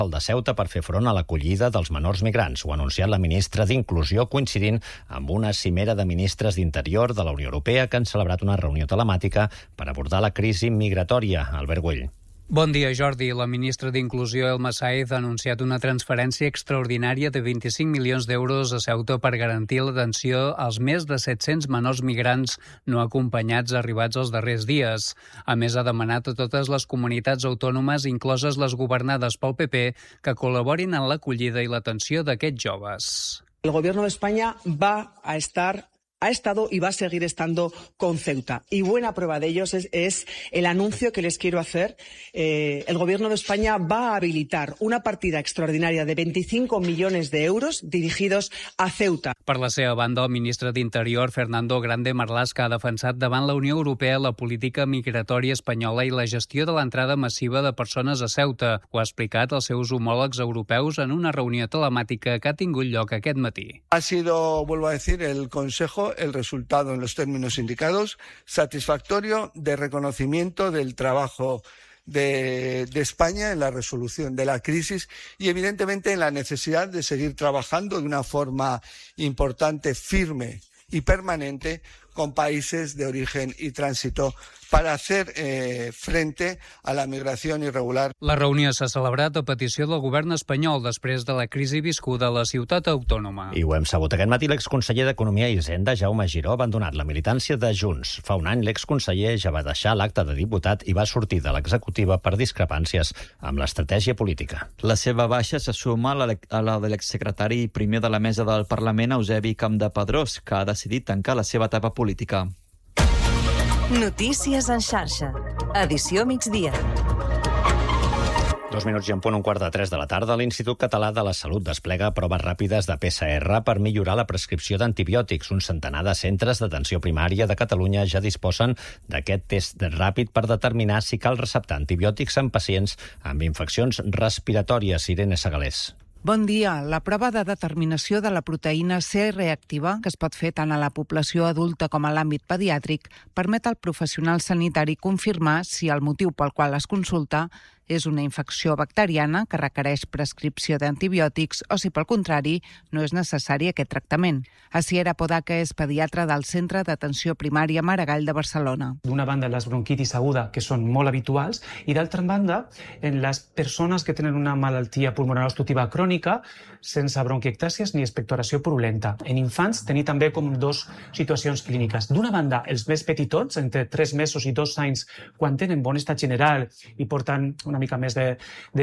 de Ceuta per fer front a l'acollida dels menors migrants. Ho ha anunciat la ministra d'Inclusió, coincidint amb una cimera de ministres d'Interior de la Unió Europea que han celebrat una reunió telemàtica per abordar la crisi migratòria. Albert Güell. Bon dia, Jordi. La ministra d'Inclusió, Elma Saez, ha anunciat una transferència extraordinària de 25 milions d'euros a Ceuta per garantir l'atenció als més de 700 menors migrants no acompanyats arribats els darrers dies. A més, ha demanat a totes les comunitats autònomes, incloses les governades pel PP, que col·laborin en l'acollida i l'atenció d'aquests joves. El Gobierno de España ha estado y va a seguir estando con Ceuta. Y buena prueba de ello es el anuncio que les quiero hacer. El Gobierno de España va a habilitar una partida extraordinaria de 25 millones de euros dirigidos a Ceuta. Per la seva banda, el ministre d'Interior, Fernando Grande Marlaska, ha defensat davant la Unió Europea la política migratòria espanyola i la gestió de l'entrada massiva de persones a Ceuta. Ho ha explicat als seus homòlegs europeus en una reunió telemàtica que ha tingut lloc aquest matí. Ha sido, vuelvo a decir, el Consejo el resultado en los términos indicados, satisfactorio, de reconocimiento del trabajo de España en la resolución de la crisis y evidentemente en la necesidad de seguir trabajando de una forma importante, firme y permanente con países de origen y tránsito para hacer frente a la migración irregular. La reunió s'ha celebrat a petició del govern espanyol després de la crisi viscuda a la ciutat autònoma. I ho hem sabut aquest matí, l'exconseller d'Economia i Hisenda, Jaume Giró, ha abandonat la militància de Junts. Fa un any, l'exconseller ja va deixar l'acte de diputat i va sortir de l'executiva per discrepàncies amb l'estratègia política. La seva baixa se suma a la de l'exsecretari primer de la mesa del Parlament, Eusebi Campdepadrós, que ha decidit tancar la seva etapa política. Notícies en xarxa. Edició migdia. 2 minuts i en punt, 2:45 de la tarda, l'Institut Català de la Salut desplega proves ràpides de PCR per millorar la prescripció d'antibiòtics. Un centenar de centres d'atenció primària de Catalunya ja disposen d'aquest test ràpid per determinar si cal receptar antibiòtics en pacients amb infeccions respiratòries. Irene Segalés. Bon dia. La prova de determinació de la proteïna C reactiva, que es pot fer tant a la població adulta com a l'àmbit pediàtric, permet al professional sanitari confirmar si el motiu pel qual es consulta és una infecció bacteriana que requereix prescripció d'antibiòtics o si, pel contrari, no és necessari aquest tractament. Asier Apodaca és pediatra del Centre d'Atenció Primària Maragall de Barcelona. D'una banda, les bronquitis aguda, que són molt habituals, i d'altra banda, en les persones que tenen una malaltia pulmonar obstructiva crònica sense bronquiectàsies ni expectoració purulenta. En infants tenim també com dues situacions clíniques. D'una banda, els més petitons, entre 3 mesos i 2 anys, quan tenen bon estat general i porten una mica més de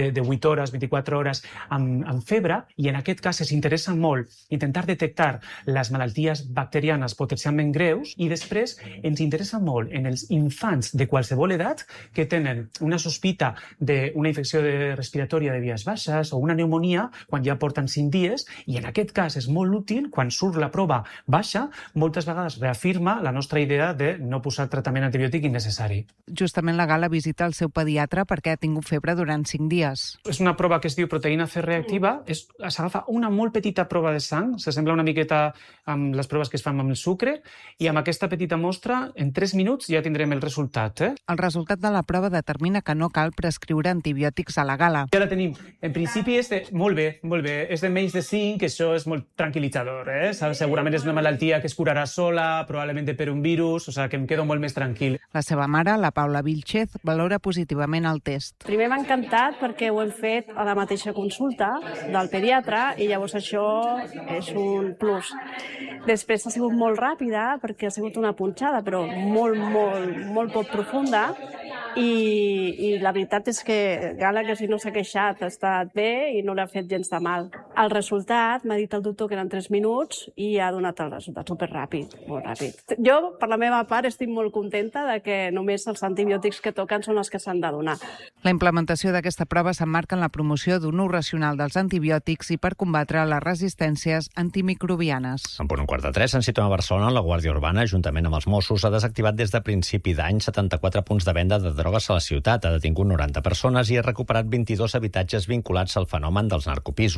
8 hores, 24 hores amb febre, i en aquest cas es interessa molt intentar detectar les malalties bacterianes potencialment greus, i després ens interessa molt en els infants de qualsevol edat que tenen una sospita d'una infecció respiratòria de vies baixes o una pneumonia quan ja porten 5 dies, i en aquest cas és molt útil, quan surt la prova baixa, moltes vegades reafirma la nostra idea de no posar tractament antibiòtic innecessari. Justament la Gala visita el seu pediatre perquè ha tingut febre durant 5 dies. És una prova que es diu proteïna C reactiva. S'agafa una molt petita prova de sang, s'assembla una miqueta amb les proves que es fan amb el sucre, i amb aquesta petita mostra, en 3 minuts ja tindrem el resultat. El resultat de la prova determina que no cal prescriure antibiòtics a la Gala. Ja la tenim. En principi és molt bé. És de menys de 5, que això és molt tranquil·litzador. Segurament és una malaltia que es curarà sola, probablement per un virus, o sigui que em quedo molt més tranquil. La seva mare, la Paula Vilchez, valora positivament el test. Primer m'ha encantat perquè ho hem fet a la mateixa consulta del pediatre i llavors això és un plus. Després ha sigut molt ràpida perquè ha sigut una punxada, però molt poc profunda, i la veritat és que Gala, que si no s'ha queixat, ha estat bé i no l'ha fet gens de mal. El resultat, m'ha dit el doctor que eren 3 minuts i ha donat el resultat superràpid, molt ràpid. Jo, per la meva part, estic molt contenta de que només els antibiòtics que toquen són els que s'han de donar. La implementació d'aquesta prova s'emmarca en la promoció d'un ús racional dels antibiòtics i per combatre les resistències antimicrobianes. En punt 2:45 s'en situa a Barcelona. La Guàrdia Urbana, juntament amb els Mossos, ha desactivat des de principi d'any 74 punts de venda de drogues a la ciutat, ha detingut 90 persones i ha recuperat 22 habitatges vinculats al fenomen dels narcopisos.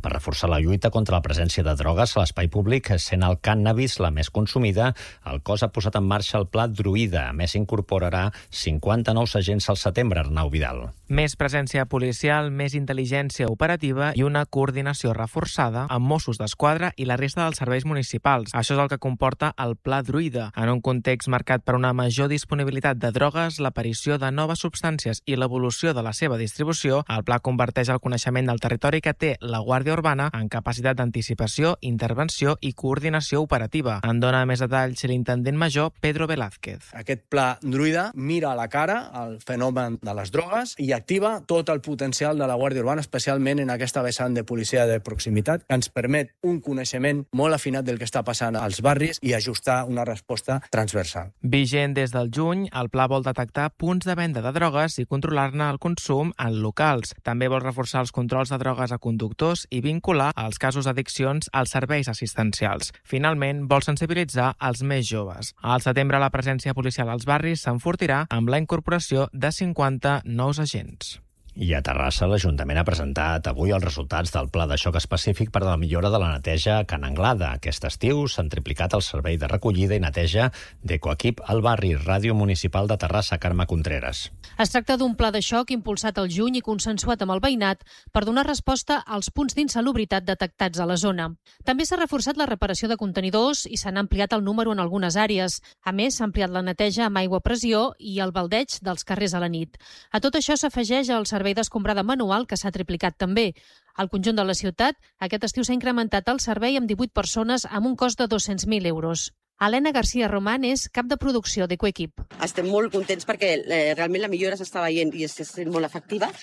per reforçar la lluita contra la presència de drogues a l'espai públic, sent el cànnabis la més consumida. El cos ha posat en marxa el pla Druida. A més, incorporarà 50 nous agents al setembre. Arnau Vidal. Més presència policial, més intel·ligència operativa i una coordinació reforçada amb Mossos d'Esquadra i la resta dels serveis municipals. Això és el que comporta el pla Druida. En un context marcat per una major disponibilitat de drogues, l'aparició de noves substàncies i l'evolució de la seva distribució, el pla converteix el coneixement del territori que té la Guàrdia Urbana en capacitat d'anticipació, intervenció i coordinació operativa. En dona més detalls l'intendent major Pedro Velázquez. Aquest pla Druida mira a la cara el fenomen de les drogues i activa tot el potencial de la Guàrdia Urbana, especialment en aquesta vessant de policia de proximitat, que ens permet un coneixement molt afinat del que està passant als barris i ajustar una resposta transversal. Vigent des del juny, el pla vol detectar punts de venda de drogues i controlar-ne el consum en locals. També vol reforçar els controls de drogues a conductors i vincular els casos d'addiccions als serveis assistencials. Finalment, vol sensibilitzar els més joves. Al setembre, la presència policial als barris s'enfortirà amb la incorporació de 50 nous agents. I a Terrassa, l'Ajuntament ha presentat avui els resultats del pla de xoc específic per a la millora de la neteja a Can Anglada. Aquest estiu s'han triplicat el servei de recollida i neteja d'Ecoequip al barri. Ràdio Municipal de Terrassa, Carme Contreras. Es tracta d'un pla de xoc impulsat al juny i consensuat amb el veïnat per donar resposta als punts d'insalubritat detectats a la zona. També s'ha reforçat la reparació de contenidors i s'han ampliat el número en algunes àrees. A més, s'ha ampliat la neteja amb aigua a pressió i el baldeig dels carrers a la nit. A tot això s'afegeix el servei d'escombrada manual, que s'ha triplicat també. Al conjunt de la ciutat, aquest estiu s'ha incrementat el servei amb 18 persones amb un cost de 200.000 euros. Helena García Román és cap de producció d'Ecoequip. Estem molt contents perquè realment la millora s'està veient i està sent molt efectiva.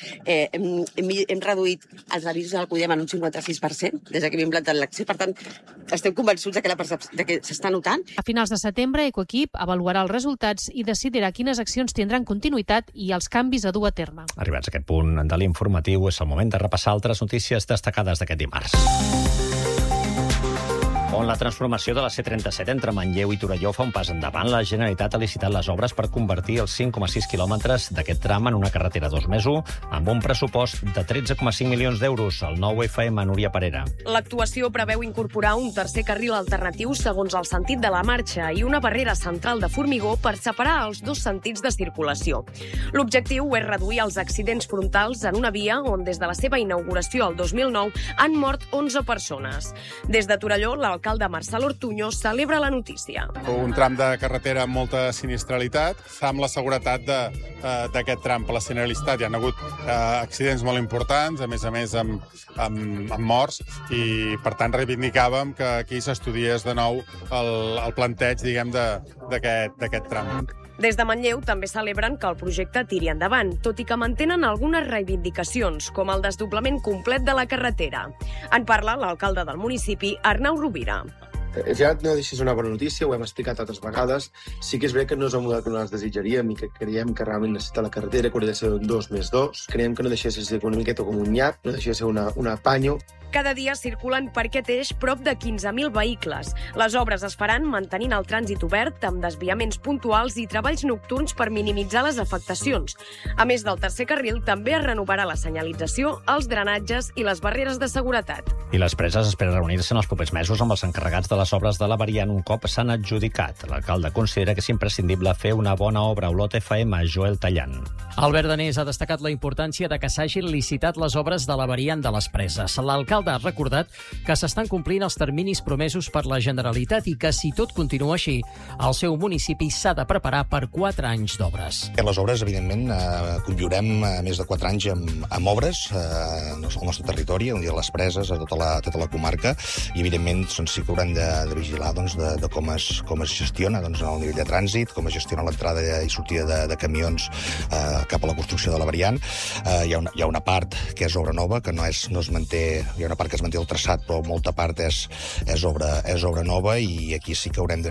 Hem reduït els avisos al CUDEM en un 56% des que hem implantat l'accés. Per tant, estem convençuts de que s'està notant. A finals de setembre, Ecoequip avaluarà els resultats i decidirà quines accions tindran continuïtat i els canvis a dur a terme. Arribats a aquest punt de l'informatiu, és el moment de repassar altres notícies destacades d'aquest dimarts. On la transformació de la C-37 entre Manlleu i Torelló fa un pas endavant, la Generalitat ha licitat les obres per convertir els 5,6 quilòmetres d'aquest tram en una carretera 2+1 amb un pressupost de 13,5 milions d'euros. El nou FM, Núria Parera. L'actuació preveu incorporar un tercer carril alternatiu segons el sentit de la marxa i una barrera central de formigó per separar els dos sentits de circulació. L'objectiu és reduir els accidents frontals en una via on des de la seva inauguració el 2009 han mort 11 persones. Des de Torelló, l'alcalde Marçal Ortuño celebra la notícia. Un tram de carretera amb molta sinistralitat, amb la seguretat d'aquest tram per la sinistralitat. Hi ha hagut accidents molt importants, a més amb morts, i per tant reivindicàvem que aquí s'estudiés de nou el planteig, diguem, d'aquest tram. Des de Manlleu també celebren que el projecte tiri endavant, tot i que mantenen algunes reivindicacions, com el desdoblament complet de la carretera. En parla l'alcalde del municipi, Arnau Rovira. Ja no deixa ser una bona notícia, ho hem explicat altres vegades. Sí que és veritat que no és el model que nosaltres desitjaríem i que creiem que realment necessita la carretera, que hauria de ser un 2+2. Creiem que no deixa de ser una miqueta com un nyap, no deixa de ser un apanyo. Cada dia circulen per aquest eix prop de 15.000 vehicles. Les obres es faran mantenint el trànsit obert, amb desviaments puntuals i treballs nocturns per minimitzar les afectacions. A més del tercer carril, també es renovarà la senyalització, els drenatges i les barreres de seguretat. I les preses esperen reunir-se en els propers mesos amb els encarregats de les obres de la variant un cop s'han adjudicat. L'alcalde considera que és imprescindible fer una bona obra. Olot FM, Joel Tallant. Albert Danés ha destacat la importància de que s'hagin licitat les obres de la variant de les preses. L'alcalde ha recordat que s'estan complint els terminis promesos per la Generalitat i que, si tot continua així, el seu municipi s'ha de preparar per 4 anys d'obres. Les obres, evidentment, conviurem més de 4 anys amb obres al nostre territori, on hi ha les preses, a tota la comarca, i, evidentment, sí que haurem de vigilar de com es gestiona el nivell de trànsit, com es gestiona l'entrada i sortida de camions cap a la construcció de la variant. Hi ha una part que és obra nova, que no es manté, hi ha una part que es manté el traçat, però molta part és obra nova, i aquí sí que haurem de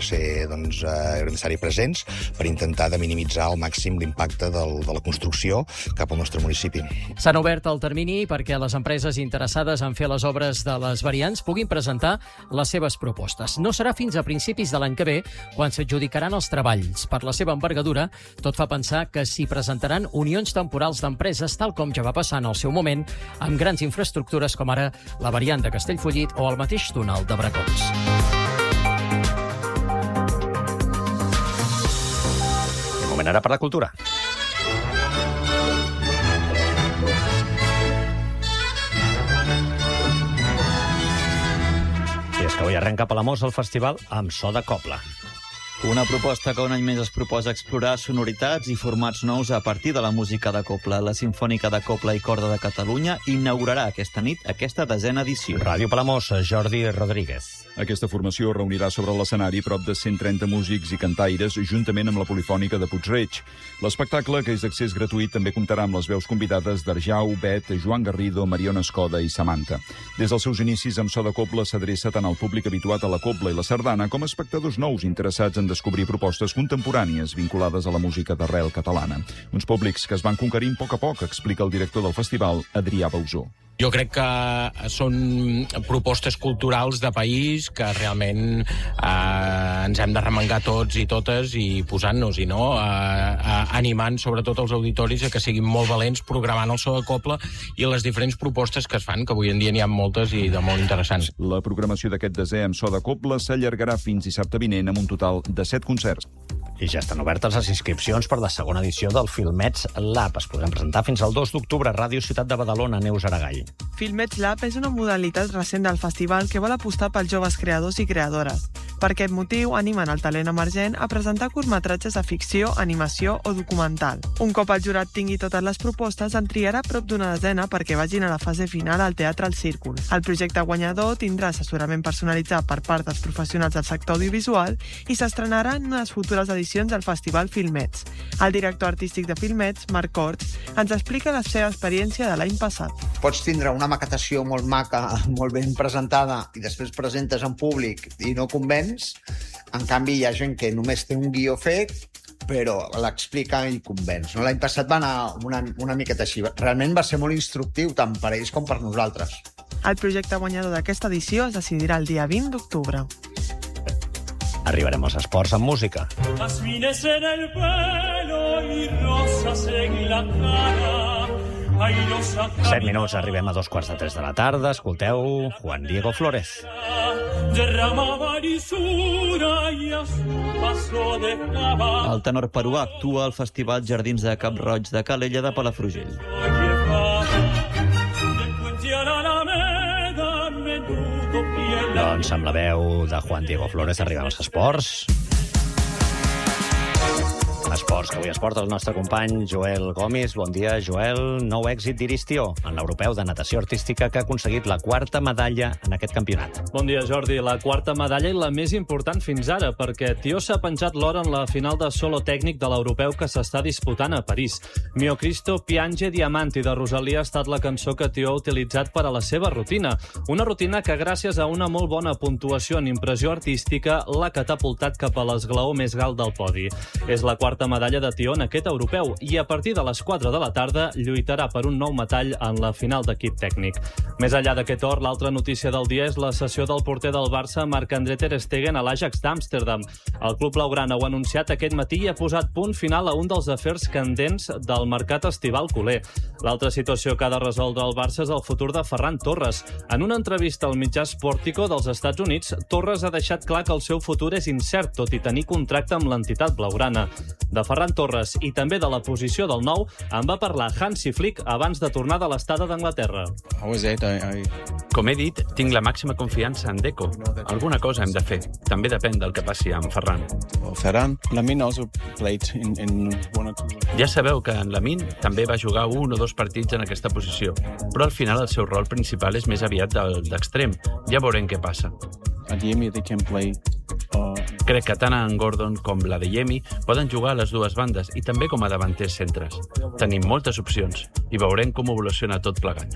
estar-hi presents per intentar de minimitzar al màxim l'impacte de la construcció cap al nostre municipi. S'han obert el termini perquè les empreses interessades en fer les obres de les variants puguin presentar les seves propostes. No serà fins a principis de l'any que ve quan s'adjudicaran els treballs. Per la seva envergadura, tot fa pensar que s'hi presentaran unions temporals d'empreses, tal com ja va passar en el seu moment amb grans infraestructures com ara la variant de Castellfollit o el mateix túnel de Bracons. Moment ara per la cultura. I és que avui arrenca a Palamós el festival amb so de cobla. Una proposta que un any més es proposa explorar sonoritats i formats nous a partir de la música de cobla. La Simfònica de Cobla i Corda de Catalunya inaugurarà aquesta nit aquesta 10a edició. Ràdio Palamós, Jordi Rodríguez. Aquesta formació reunirà sobre l'escenari prop de 130 músics i cantaires, juntament amb la Polifònica de Puig-reig. L'espectacle, que és d'accés gratuït, també comptarà amb les veus convidades d'Arjau, Bet, Joan Garrido, Mariona Escoda i Samantha. Des dels seus inicis amb so de cobla s'adreça tant al públic habituat a la cobla i la sardana com a espectadors nous interessats en descobrir propostes contemporànies vinculades a la música d'arrel catalana. Uns públics que es van conquerint a poc, explica el director del festival, Adrià Bausó. Jo crec que són propostes culturals de país que realment ens hem de remengar tots i totes i posant-nos-hi, no? Animant sobretot els auditoris a que siguin molt valents programant el so de cobla i les diferents propostes que es fan, que avui en dia n'hi ha moltes i de molt interessants. La programació d'aquest 10è amb so de cobla s'allargarà fins dissabte vinent amb un total de 7 concerts. I ja estan obertes les inscripcions per la segona edició del Filmets Lab. Es podran presentar fins al 2 d'octubre a Ràdio Ciutat de Badalona, Neus Aragall. Filmets Lab és una modalitat recent del festival que vol apostar pels joves creadors i creadores. Per aquest motiu, animen el talent emergent a presentar curtmetratges de ficció, animació o documental. Un cop el jurat tingui totes les propostes, en triarà prop d'una desena perquè vagin a la fase final al Teatre al Círcul. El projecte guanyador tindrà assessorament personalitzat per part dels professionals del sector audiovisual i s'estrenarà en unes futures edicions del Festival Filmets. El director artístic de Filmets, Marc Corts, ens explica la seva experiència de l'any passat. Pots tindre una maquetació molt maca, molt ben presentada, i després presentes en públic i no convenç. En canvi, hi ha gent que només té un guió fet, però l'explica i convenç. L'any passat va anar una miqueta així. Realment va ser molt instructiu, tant per ells com per nosaltres. El projecte guanyador d'aquesta edició es decidirà el dia 20 d'octubre. Arribarem als esports amb música. Jazmines en el pelo y rosas en la cara. 7 minuts, arribem a 2:45 de la tarda. Escolteu Juan Diego Flórez. El tenor peruà actua al Festival Jardins de Cap Roig de Calella de Palafrugell. Doncs amb la veu de Juan Diego Flórez arribem als esports. Esports, que avui es porta el nostre company Joel Gomis. Bon dia, Joel. Nou èxit d'Iristió en l'europeu de natació artística que ha aconseguit la 4ª medalla en aquest campionat. Bon dia, Jordi. La 4ª medalla i la més important fins ara, perquè Tió s'ha penjat l'or en la final de solo tècnic de l'europeu que s'està disputant a París. Mio Cristo piange diamanti de Rosalia ha estat la cançó que Tió ha utilitzat per a la seva rutina. Una rutina que, gràcies a una molt bona puntuació en impressió artística, l'ha catapultat cap a l'esglaó més alt del podi. És la 4ª medalla de Tió en aquest europeu i a partir de les 4 de la tarda lluitarà per un nou metall en la final d'equip tècnic. Més enllà d'aquest or, l'altra notícia del dia és la cessió del porter del Barça, Marc-André ter Stegen, a l'Ajax d'Amsterdam. El club blaugrana ho ha anunciat aquest matí i ha posat punt final a un dels afers candents del mercat estival culer. L'altra situació que ha de resoldre el Barça és el futur de Ferran Torres. En una entrevista al mitjà Sportico dels Estats Units, Torres ha deixat clar que el seu futur és incert, tot i tenir contracte amb l'entitat blaugrana. De Ferran Torres i també de la posició del nou en va parlar Hansi Flick abans de tornar de l'estada d'Anglaterra. Com he dit, tinc la màxima confiança en Deco. Alguna cosa hem de fer. També depèn del que passi amb Ferran. Ja sabeu que en Lamine també va jugar 1 o 2 partits en aquesta posició, però al final el seu rol principal és més aviat d'extrem. Ja veurem què passa. Crec que tant en Gordon com la de Yemi poden jugar a les dues bandes i també com a davanters centres. Tenim moltes opcions i veurem com evoluciona tot plegant.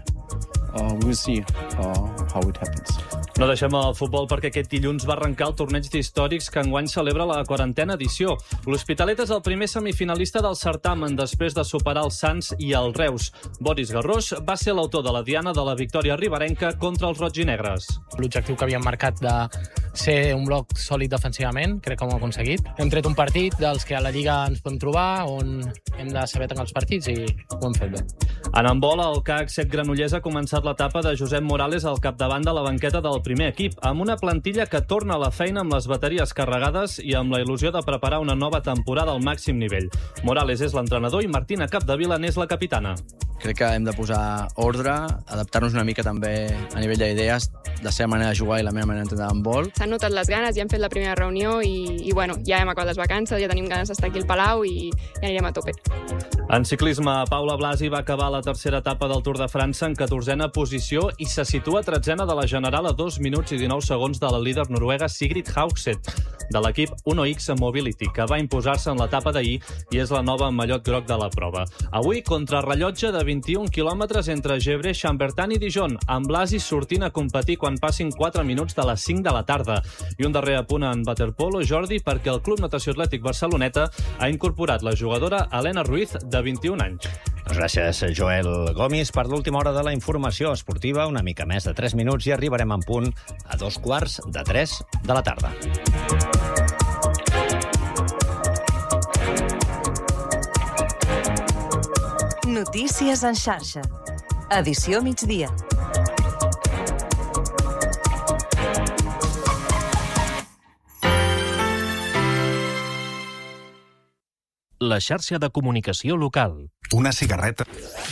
No deixem el futbol perquè aquest dilluns va arrencar el torneig d'històrics que enguany celebra la 40a edició. L'Hospitalet és el primer semifinalista del certamen després de superar el Sants i el Reus. Boris Garros va ser l'autor de la diana de la victòria riberenca contra els roig i negres. L'objectiu que havíem marcat de ser un bloc sòlid defensivament, crec que ho hem aconseguit. Hem tret un partit dels que a la Lliga ens podem trobar, on hem de saber tancar els partits i ho hem fet bé. En handbol, el CAC 7 Granollers ha començat estat l'etapa de Josep Morales al capdavant de la banqueta del primer equip, amb una plantilla que torna a la feina amb les bateries carregades i amb la il·lusió de preparar una nova temporada al màxim nivell. Morales és l'entrenador i Martina Capdevila n'és la capitana. Crec que hem de posar ordre, adaptar-nos una mica també a nivell d'idees, la seva manera de jugar i la meva manera d'entendre en vol. S'han notat les ganes, ja hem fet la primera reunió i bueno, ja hem acabat les vacances, ja tenim ganes d'estar aquí al Palau i anirem a tope. En ciclisme, Paula Blasi va acabar la tercera etapa del Tour de França en 14a posició i se situa 13a de la general a 2 minuts i 19 segons de la líder noruega Sigrid Haugset, de l'equip Uno X Mobility, que va imposar-se en l'etapa d'ahir i és la nova mallot groc de la prova. Avui, contrarrellotge de 21 quilòmetres entre Gevrey, Chambertin i Dijon, amb Blasi sortint a competir quan passin 4 minuts de les 5 de la tarda. I un darrer apunt en waterpolo, Jordi, perquè el Club Natació Atlètic Barceloneta ha incorporat la jugadora Helena Ruiz, de 21 anys. Gràcies, Joel Gomis. Per l'última hora de la informació esportiva, una mica més de 3 minuts i arribarem en punt a 2:45 de la tarda. Notícies en xarxa. Edició migdia. La xarxa de comunicació local. Una cigarreta.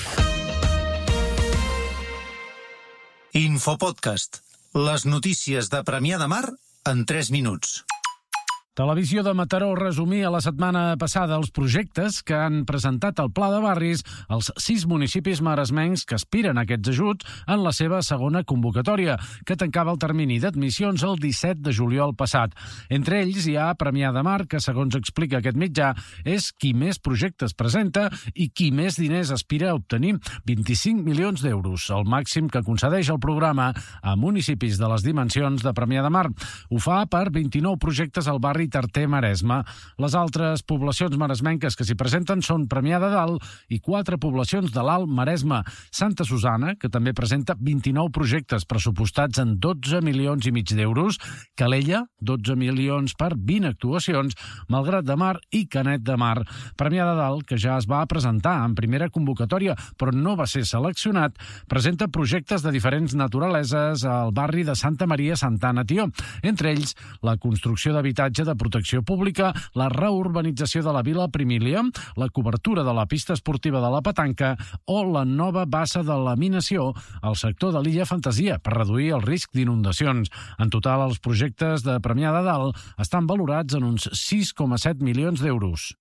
Infopodcast. Les notícies de Premià de Mar en 3 minuts. Televisió de Mataró resumia la setmana passada els projectes que han presentat al Pla de Barris els 6 municipis maresmencs que aspiren a aquests ajuts en la seva segona convocatòria, que tancava el termini d'admissions el 17 de juliol passat. Entre ells hi ha Premià de Mar, que, segons explica aquest mitjà, és qui més projectes presenta i qui més diners aspira a obtenir, 25 milions d'euros, el màxim que concedeix el programa a municipis de les dimensions de Premià de Mar. Ho fa per 29 projectes al barri Tarter Maresme. Les altres poblacions maresmenques que s'hi presenten són Premià de Dalt i 4 poblacions de l'Alt Maresme. Santa Susana, que també presenta 29 projectes pressupostats en 12 milions i mig d'euros, Calella, 12 milions per 20 actuacions, Malgrat de Mar i Canet de Mar. Premià de Dalt, que ja es va presentar en primera convocatòria però no va ser seleccionat, presenta projectes de diferents naturaleses al barri de Santa Maria Santana Tió, entre ells la construcció d'habitatge de protecció pública, la reurbanització de la Vila Primília, la cobertura de la pista esportiva de la Petanca o la nova bassa de laminació al sector de l'Illa Fantasia per reduir el risc d'inundacions. En total, els projectes de Premià de Dalt estan valorats en uns 6,7 milions d'euros.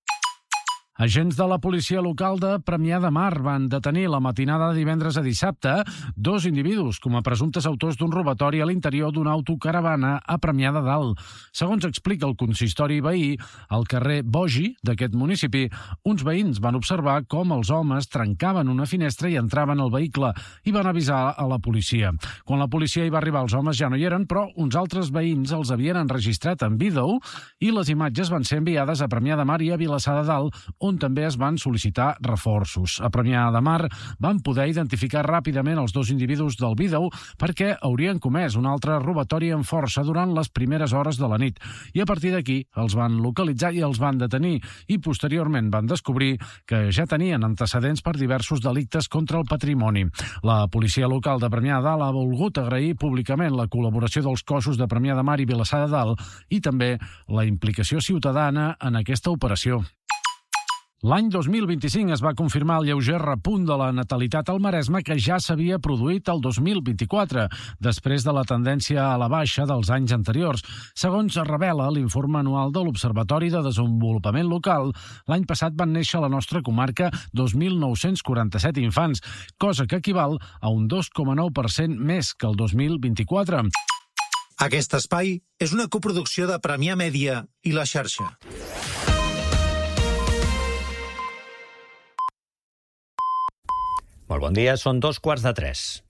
Agents de la policia local de Premià de Mar van detenir la matinada de divendres a dissabte 2 individus com a presumptes autors d'un robatori a l'interior d'una autocaravana a Premià de Dalt. Segons explica el consistori veí, al carrer Bogi d'aquest municipi, uns veïns van observar com els homes trencaven una finestra i entraven al vehicle i van avisar a la policia. Quan la policia hi va arribar, els homes ja no hi eren, però uns altres veïns els havien enregistrat en vídeo i les imatges van ser enviades a Premià de Mar i a Vilassar de Dalt, on també es van sol·licitar reforços. A Premià de Mar van poder identificar ràpidament els 2 individus del vídeo perquè haurien comès un altre robatori amb força durant les primeres hores de la nit. I a partir d'aquí els van localitzar i els van detenir i posteriorment van descobrir que ja tenien antecedents per diversos delictes contra el patrimoni. La policia local de Premià de Dalt ha volgut agrair públicament la col·laboració dels cossos de Premià de Mar i Vilassar de Dalt i també la implicació ciutadana en aquesta operació. L'any 2025 es va confirmar el lleuger repunt de la natalitat al Maresme que ja s'havia produït el 2024, després de la tendència a la baixa dels anys anteriors. Segons revela l'informe anual de l'Observatori de Desenvolupament Local, l'any passat van néixer a la nostra comarca 2.947 infants, cosa que equival a un 2,9% més que el 2024. Aquest espai és una coproducció de Premià Mèdia i La Xarxa. Molt bon dia, són 2:45.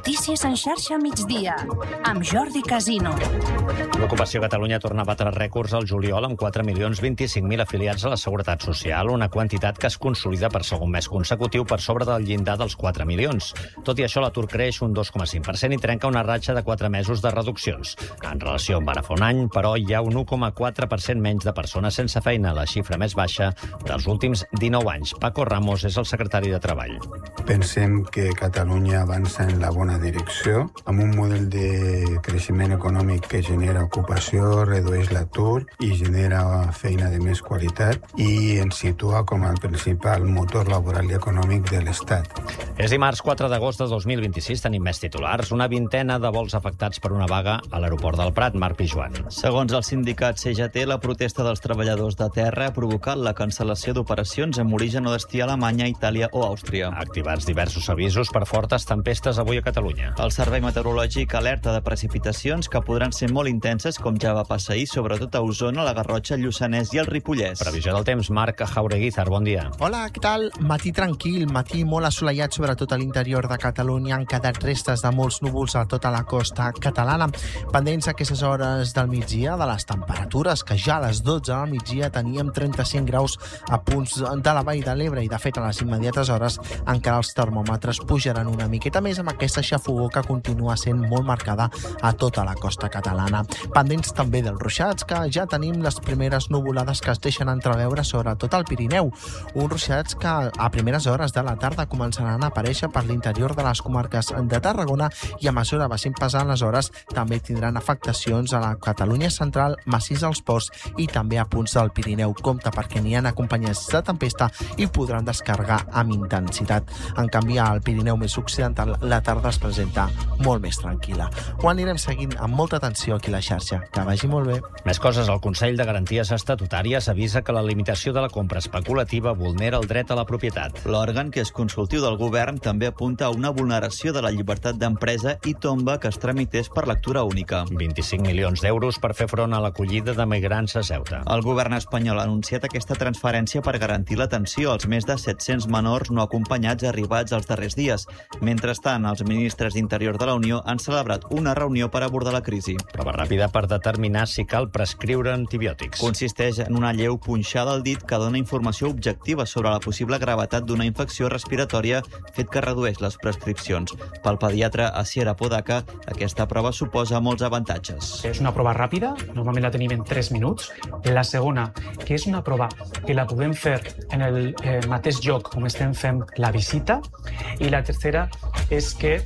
Notícies en xarxa migdia, amb Jordi Casino. L'ocupació a Catalunya torna a batre rècords al juliol amb 4.025.000 afiliats a la Seguretat Social, una quantitat que es consolida per segon mes consecutiu per sobre del llindar dels 4 milions. Tot i això, l'atur creix un 2,5% i trenca una ratxa de 4 mesos de reduccions. En relació amb ara fa un any, però, hi ha un 1,4% menys de persones sense feina, la xifra més baixa dels últims 19 anys. Paco Ramos és el secretari de Treball. Pensem que Catalunya avança en la bona direcció, amb un model de creixement econòmic que genera ocupació, redueix l'atur i genera feina de més qualitat i ens situa com el principal motor laboral i econòmic de l'Estat. És dimarts 4 d'agost de 2026, tenim més titulars, una vintena de vols afectats per una vaga a l'aeroport del Prat. Marc Pijuan. Segons el sindicat CGT, la protesta dels treballadors de terra ha provocat la cancel·lació d'operacions amb origen o destí a Alemanya, Itàlia o Àustria. Activats diversos avisos per fortes tempestes avui a Catalunya. El Servei Meteorològic alerta de precipitacions que podran ser molt intenses, com ja va passar ahir, sobretot a Osona, la Garrotxa, el Lluçanès i el Ripollès. Previsió del temps, Marc Jaureguizar, bon dia. Hola, què tal? Matí tranquil, matí molt assolellat, sobretot a l'interior de Catalunya. Han quedat restes de molts núvols a tota la costa catalana. Pendents aquestes hores del migdia de les temperatures, que ja a les 12 del migdia teníem 35 graus a punts de la Vall de l'Ebre i, de fet, a les immediates hores encara els termòmetres pujaran una miqueta més amb aquesta xafogor que continua sent molt marcada a tota la costa catalana. Pendents també dels ruixats, que ja tenim les primeres nuvolades que es deixen entreveure sobretot al Pirineu. Uns ruixats que a primeres hores de la tarda començaran a aparèixer per l'interior de les comarques de Tarragona i a mesura vagin passant les hores també tindran afectacions a la Catalunya central, massís als ports i també a punts del Pirineu. Compte perquè n'hi ha acompanyats de tempesta i podran descarregar amb intensitat. En canvi, al Pirineu més occidental, la tarda es presenta molt més tranquil·la. Ho anirem seguint amb molta atenció aquí a la xarxa. Que vagi molt bé. Més coses. El Consell de Garanties Estatutàries avisa que la limitació de la compra especulativa vulnera el dret a la propietat. L'òrgan, que és consultiu del govern, també apunta a una vulneració de la llibertat d'empresa i tomba que es tramités per lectura única. 25 milions d'euros per fer front a l'acollida de migrants a Ceuta. El govern espanyol ha anunciat aquesta transferència per garantir l'atenció als més de 700 menors no acompanyats arribats els darrers dies. Mentrestant, els ministres d'Interior de la Unió han celebrat una reunió per abordar la crisi. Prova ràpida per determinar si cal prescriure antibiòtics. Consisteix en una lleu punxada al dit que dona informació objectiva sobre la possible gravetat d'una infecció respiratòria, fet que redueix les prescripcions. Pel pediatre Asier Apodaca, aquesta prova suposa molts avantatges. És una prova ràpida, normalment la tenim en 3 minuts. La segona, que és una prova que la podem fer en el mateix lloc on estem fent la visita. I la tercera és que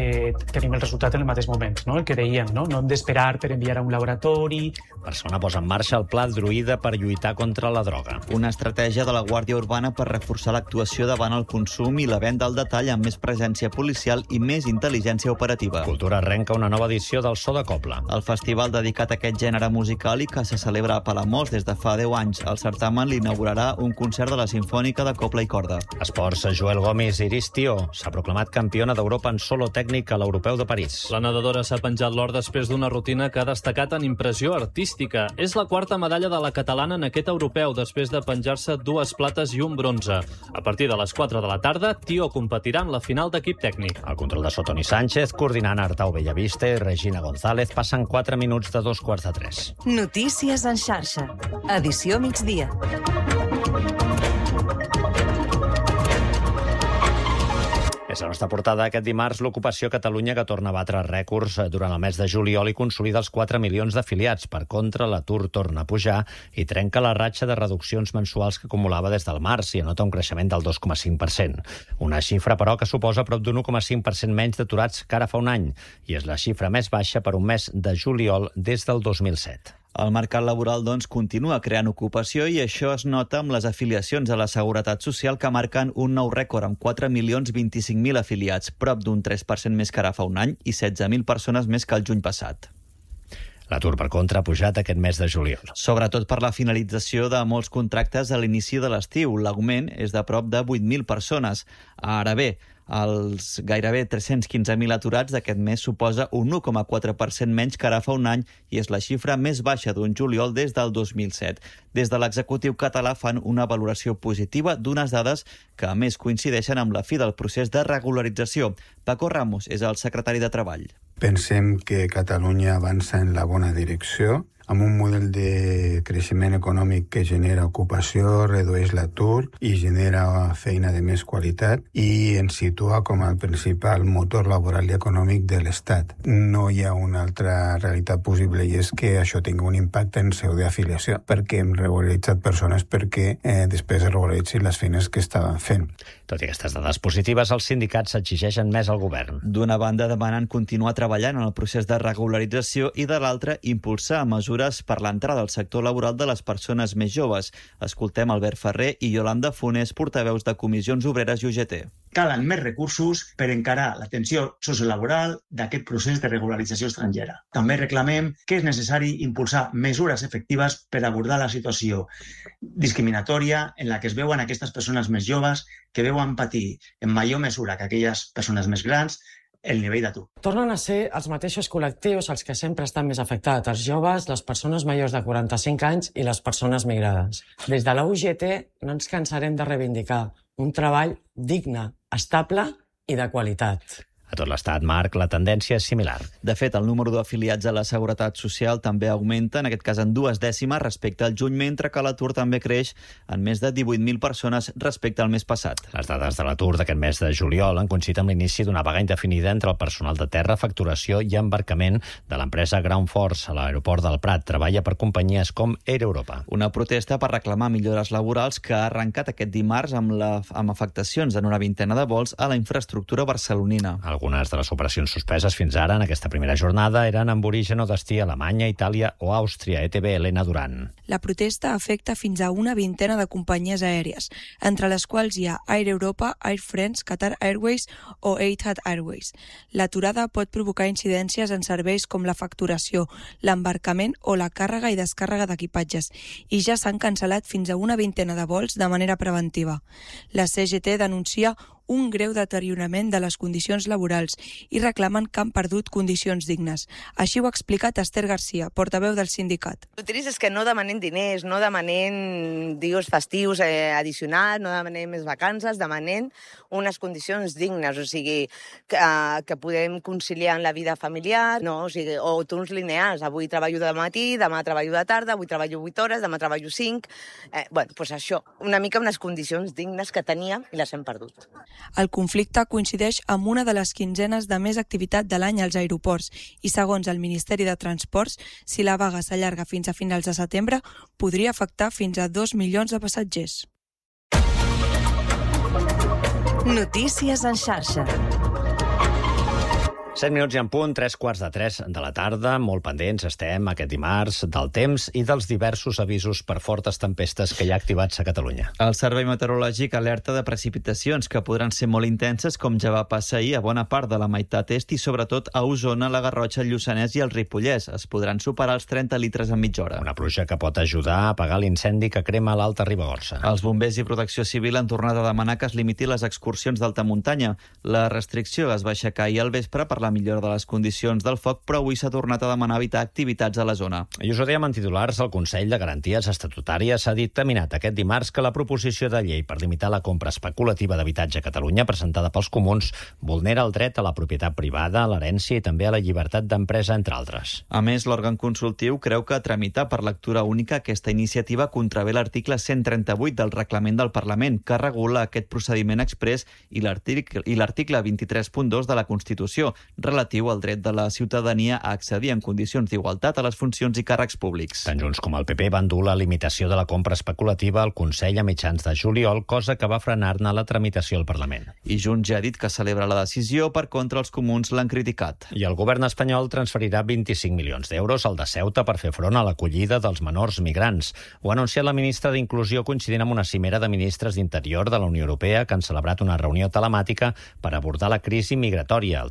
tenim el resultat en el mateix moment, no? El que dèiem, no hem d'esperar per enviar a un laboratori. Barcelona posa en marxa el Pla Druida per lluitar contra la droga. Una estratègia de la Guàrdia Urbana per reforçar l'actuació davant el consum i la venda al detall amb més presència policial i més intel·ligència operativa. Cultura arrenca una nova edició del So de Cobla. El festival dedicat a aquest gènere musical i que se celebra a Palamós des de fa 10 anys. El certamen l'inaugurarà un concert de la Simfònica de Cobla i Corda. Esports, Joel Gomis Iris Tió s'ha proclamat campiona d'Europa en solo tècnic a l'Europeu de París. La nedadora s'ha penjat l'or després d'una rutina que ha destacat en impressió artística. És la quarta medalla de la catalana en aquest europeu, després de penjar-se 2 plates i un bronze. A partir de les 4 de la tarda, Tió competirà en la final d'equip tècnic. El control de so, Toni Sánchez, coordinant Artau Bellavista i Regina González, passen 4 minuts de 2:45. Notícies en xarxa. Edició migdia. És la nostra portada aquest dimarts, l'ocupació a Catalunya, que torna a batre rècords durant el mes de juliol i consolida els 4 milions d'afiliats. Per contra, l'atur torna a pujar i trenca la ratxa de reduccions mensuals que acumulava des del març i anota un creixement del 2,5%. Una xifra, però, que suposa prop d'un 1,5% menys d'aturats que ara fa un any i és la xifra més baixa per un mes de juliol des del 2007. El mercat laboral, doncs, continua creant ocupació i això es nota amb les afiliacions a la Seguretat Social, que marquen un nou rècord amb 4.025.000 afiliats, prop d'un 3% més que ara fa un any i 16.000 persones més que el juny passat. L'atur, per contra, ha pujat aquest mes de juliol. Sobretot per la finalització de molts contractes a l'inici de l'estiu. L'augment és de prop de 8.000 persones. Ara bé, els gairebé 315.000 aturats d'aquest mes suposa un 1,4% menys que ara fa un any i és la xifra més baixa d'un juliol des del 2007. Des de l'executiu català fan una valoració positiva d'unes dades que a més coincideixen amb la fi del procés de regularització. Paco Ramos és el secretari de Treball. Pensem que Catalunya avança en la bona direcció, amb un model de creixement econòmic que genera ocupació, redueix l'atur i genera feina de més qualitat i ens situa com el principal motor laboral i econòmic de l'Estat. No hi ha una altra realitat possible i és que això tingui un impacte en seu d'afiliació, perquè hem regularitzat persones perquè després es regularitzin les feines que estaven fent. Tot i aquestes dades positives, els sindicats s'exigeixen més al govern. D'una banda, demanen continuar treballant en el procés de regularització i de l'altra, impulsar mesures per l'entrada al sector laboral de les persones més joves. Escoltem Albert Ferrer i Yolanda Funes, portaveus de Comissions Obreres i UGT. Calen més recursos per encarar l'atenció sociolaboral d'aquest procés de regularització estrangera. També reclamem que és necessari impulsar mesures efectives per abordar la situació discriminatòria en la que es veuen aquestes persones més joves que veuen patir en major mesura que aquelles persones més grans el nivell d'atur. Tornen a ser els mateixos col·lectius els que sempre estan més afectats, els joves, les persones majors de 45 anys i les persones migrades. Des de la UGT no ens cansarem de reivindicar un treball digne, estable i de qualitat. A tot l'Estat, Marc, la tendència és similar. De fet, el número d'afiliats a la Seguretat Social també augmenta, en aquest cas en 2 dècimes respecte al juny, mentre que l'atur també creix en més de 18.000 persones respecte al mes passat. Les dades de l'atur d'aquest mes de juliol han coincidit amb l'inici d'una vaga indefinida entre el personal de terra, facturació i embarcament de l'empresa Ground Force a l'aeroport del Prat. Treballa per companyies com Air Europa. Una protesta per reclamar millores laborals que ha arrencat aquest dimarts amb afectacions en una vintena de vols a la infraestructura barcelonina. Algunes de les operacions suspeses fins ara en aquesta primera jornada eren amb origen o destí a Alemanya, Itàlia o Àustria. ETV, Helena Duran. La protesta afecta fins a una vintena de companyies aèries, entre les quals hi ha Air Europa, Air France, Qatar Airways o Etihad Airways. L'aturada pot provocar incidències en serveis com la facturació, l'embarcament o la càrrega i descàrrega d'equipatges, i ja s'han cancel·lat fins a una vintena de vols de manera preventiva. La CGT denuncia un greu deteriorament de les condicions laborals i reclamen que han perdut condicions dignes. Així ho ha explicat Esther Garcia, portaveu del sindicat. El trist és que no demanem diners, no demanem dies festius addicionals, no demanem més vacances, demanem unes condicions dignes, o sigui, que podem conciliar en la vida familiar, no? O torns lineals. Avui treballo de matí, demà treballo de tarda, avui treballo 8 hores, demà treballo 5. Doncs això, una mica unes condicions dignes que teníem i les hem perdut. El conflicte coincideix amb una de les quinzenes de més activitat de l'any als aeroports i, segons el Ministeri de Transports, si la vaga s'allarga fins a finals de setembre, podria afectar fins a 2 milions de passatgers. Notícies en xarxa. 7 minuts i en punt, 3:15 de la tarda. Molt pendents estem aquest dimarts del temps i dels diversos avisos per fortes tempestes que hi ha activats a Catalunya. El Servei Meteorològic alerta de precipitacions que podran ser molt intenses, com ja va passar ahir a bona part de la meitat est i sobretot a Osona, la Garrotxa, el Lluçanès i el Ripollès. Es podran superar els 30 litres en mitja hora. Una pluja que pot ajudar a apagar l'incendi que crema l'Alta Ribagorça. Els bombers i Protecció Civil han tornat a demanar que es limiti les excursions d'alta muntanya. La restricció es va aixecar ahir al vespre per la millora de les condicions del foc, però avui s'ha tornat a demanar evitar activitats a la zona. I us ho dèiem en titulars, el Consell de Garanties Estatutàries ha dictaminat aquest dimarts que la proposició de llei per limitar la compra especulativa d'habitatge a Catalunya, presentada pels comuns, vulnera el dret a la propietat privada, a l'herència i també a la llibertat d'empresa, entre altres. A més, l'òrgan consultiu creu que tramitar per lectura única aquesta iniciativa contravé l'article 138 del Reglament del Parlament, que regula aquest procediment exprés, i l'article 23.2 de la Constitució, relatiu al dret de la ciutadania a accedir en condicions d'igualtat a les funcions i càrrecs públics. Tant Junts com el PP van dur la limitació de la compra especulativa al Consell a mitjans de juliol, cosa que va frenar-ne la tramitació al Parlament. I Junts ja ha dit que celebra la decisió, per contra els comuns l'han criticat. I el govern espanyol transferirà 25 milions d'euros al de Ceuta per fer front a l'acollida dels menors migrants. Ho ha anunciat la ministra d'Inclusió coincidint amb una cimera de ministres d'Interior de la Unió Europea que han celebrat una reunió telemàtica per abordar la crisi migratòria. El titular especial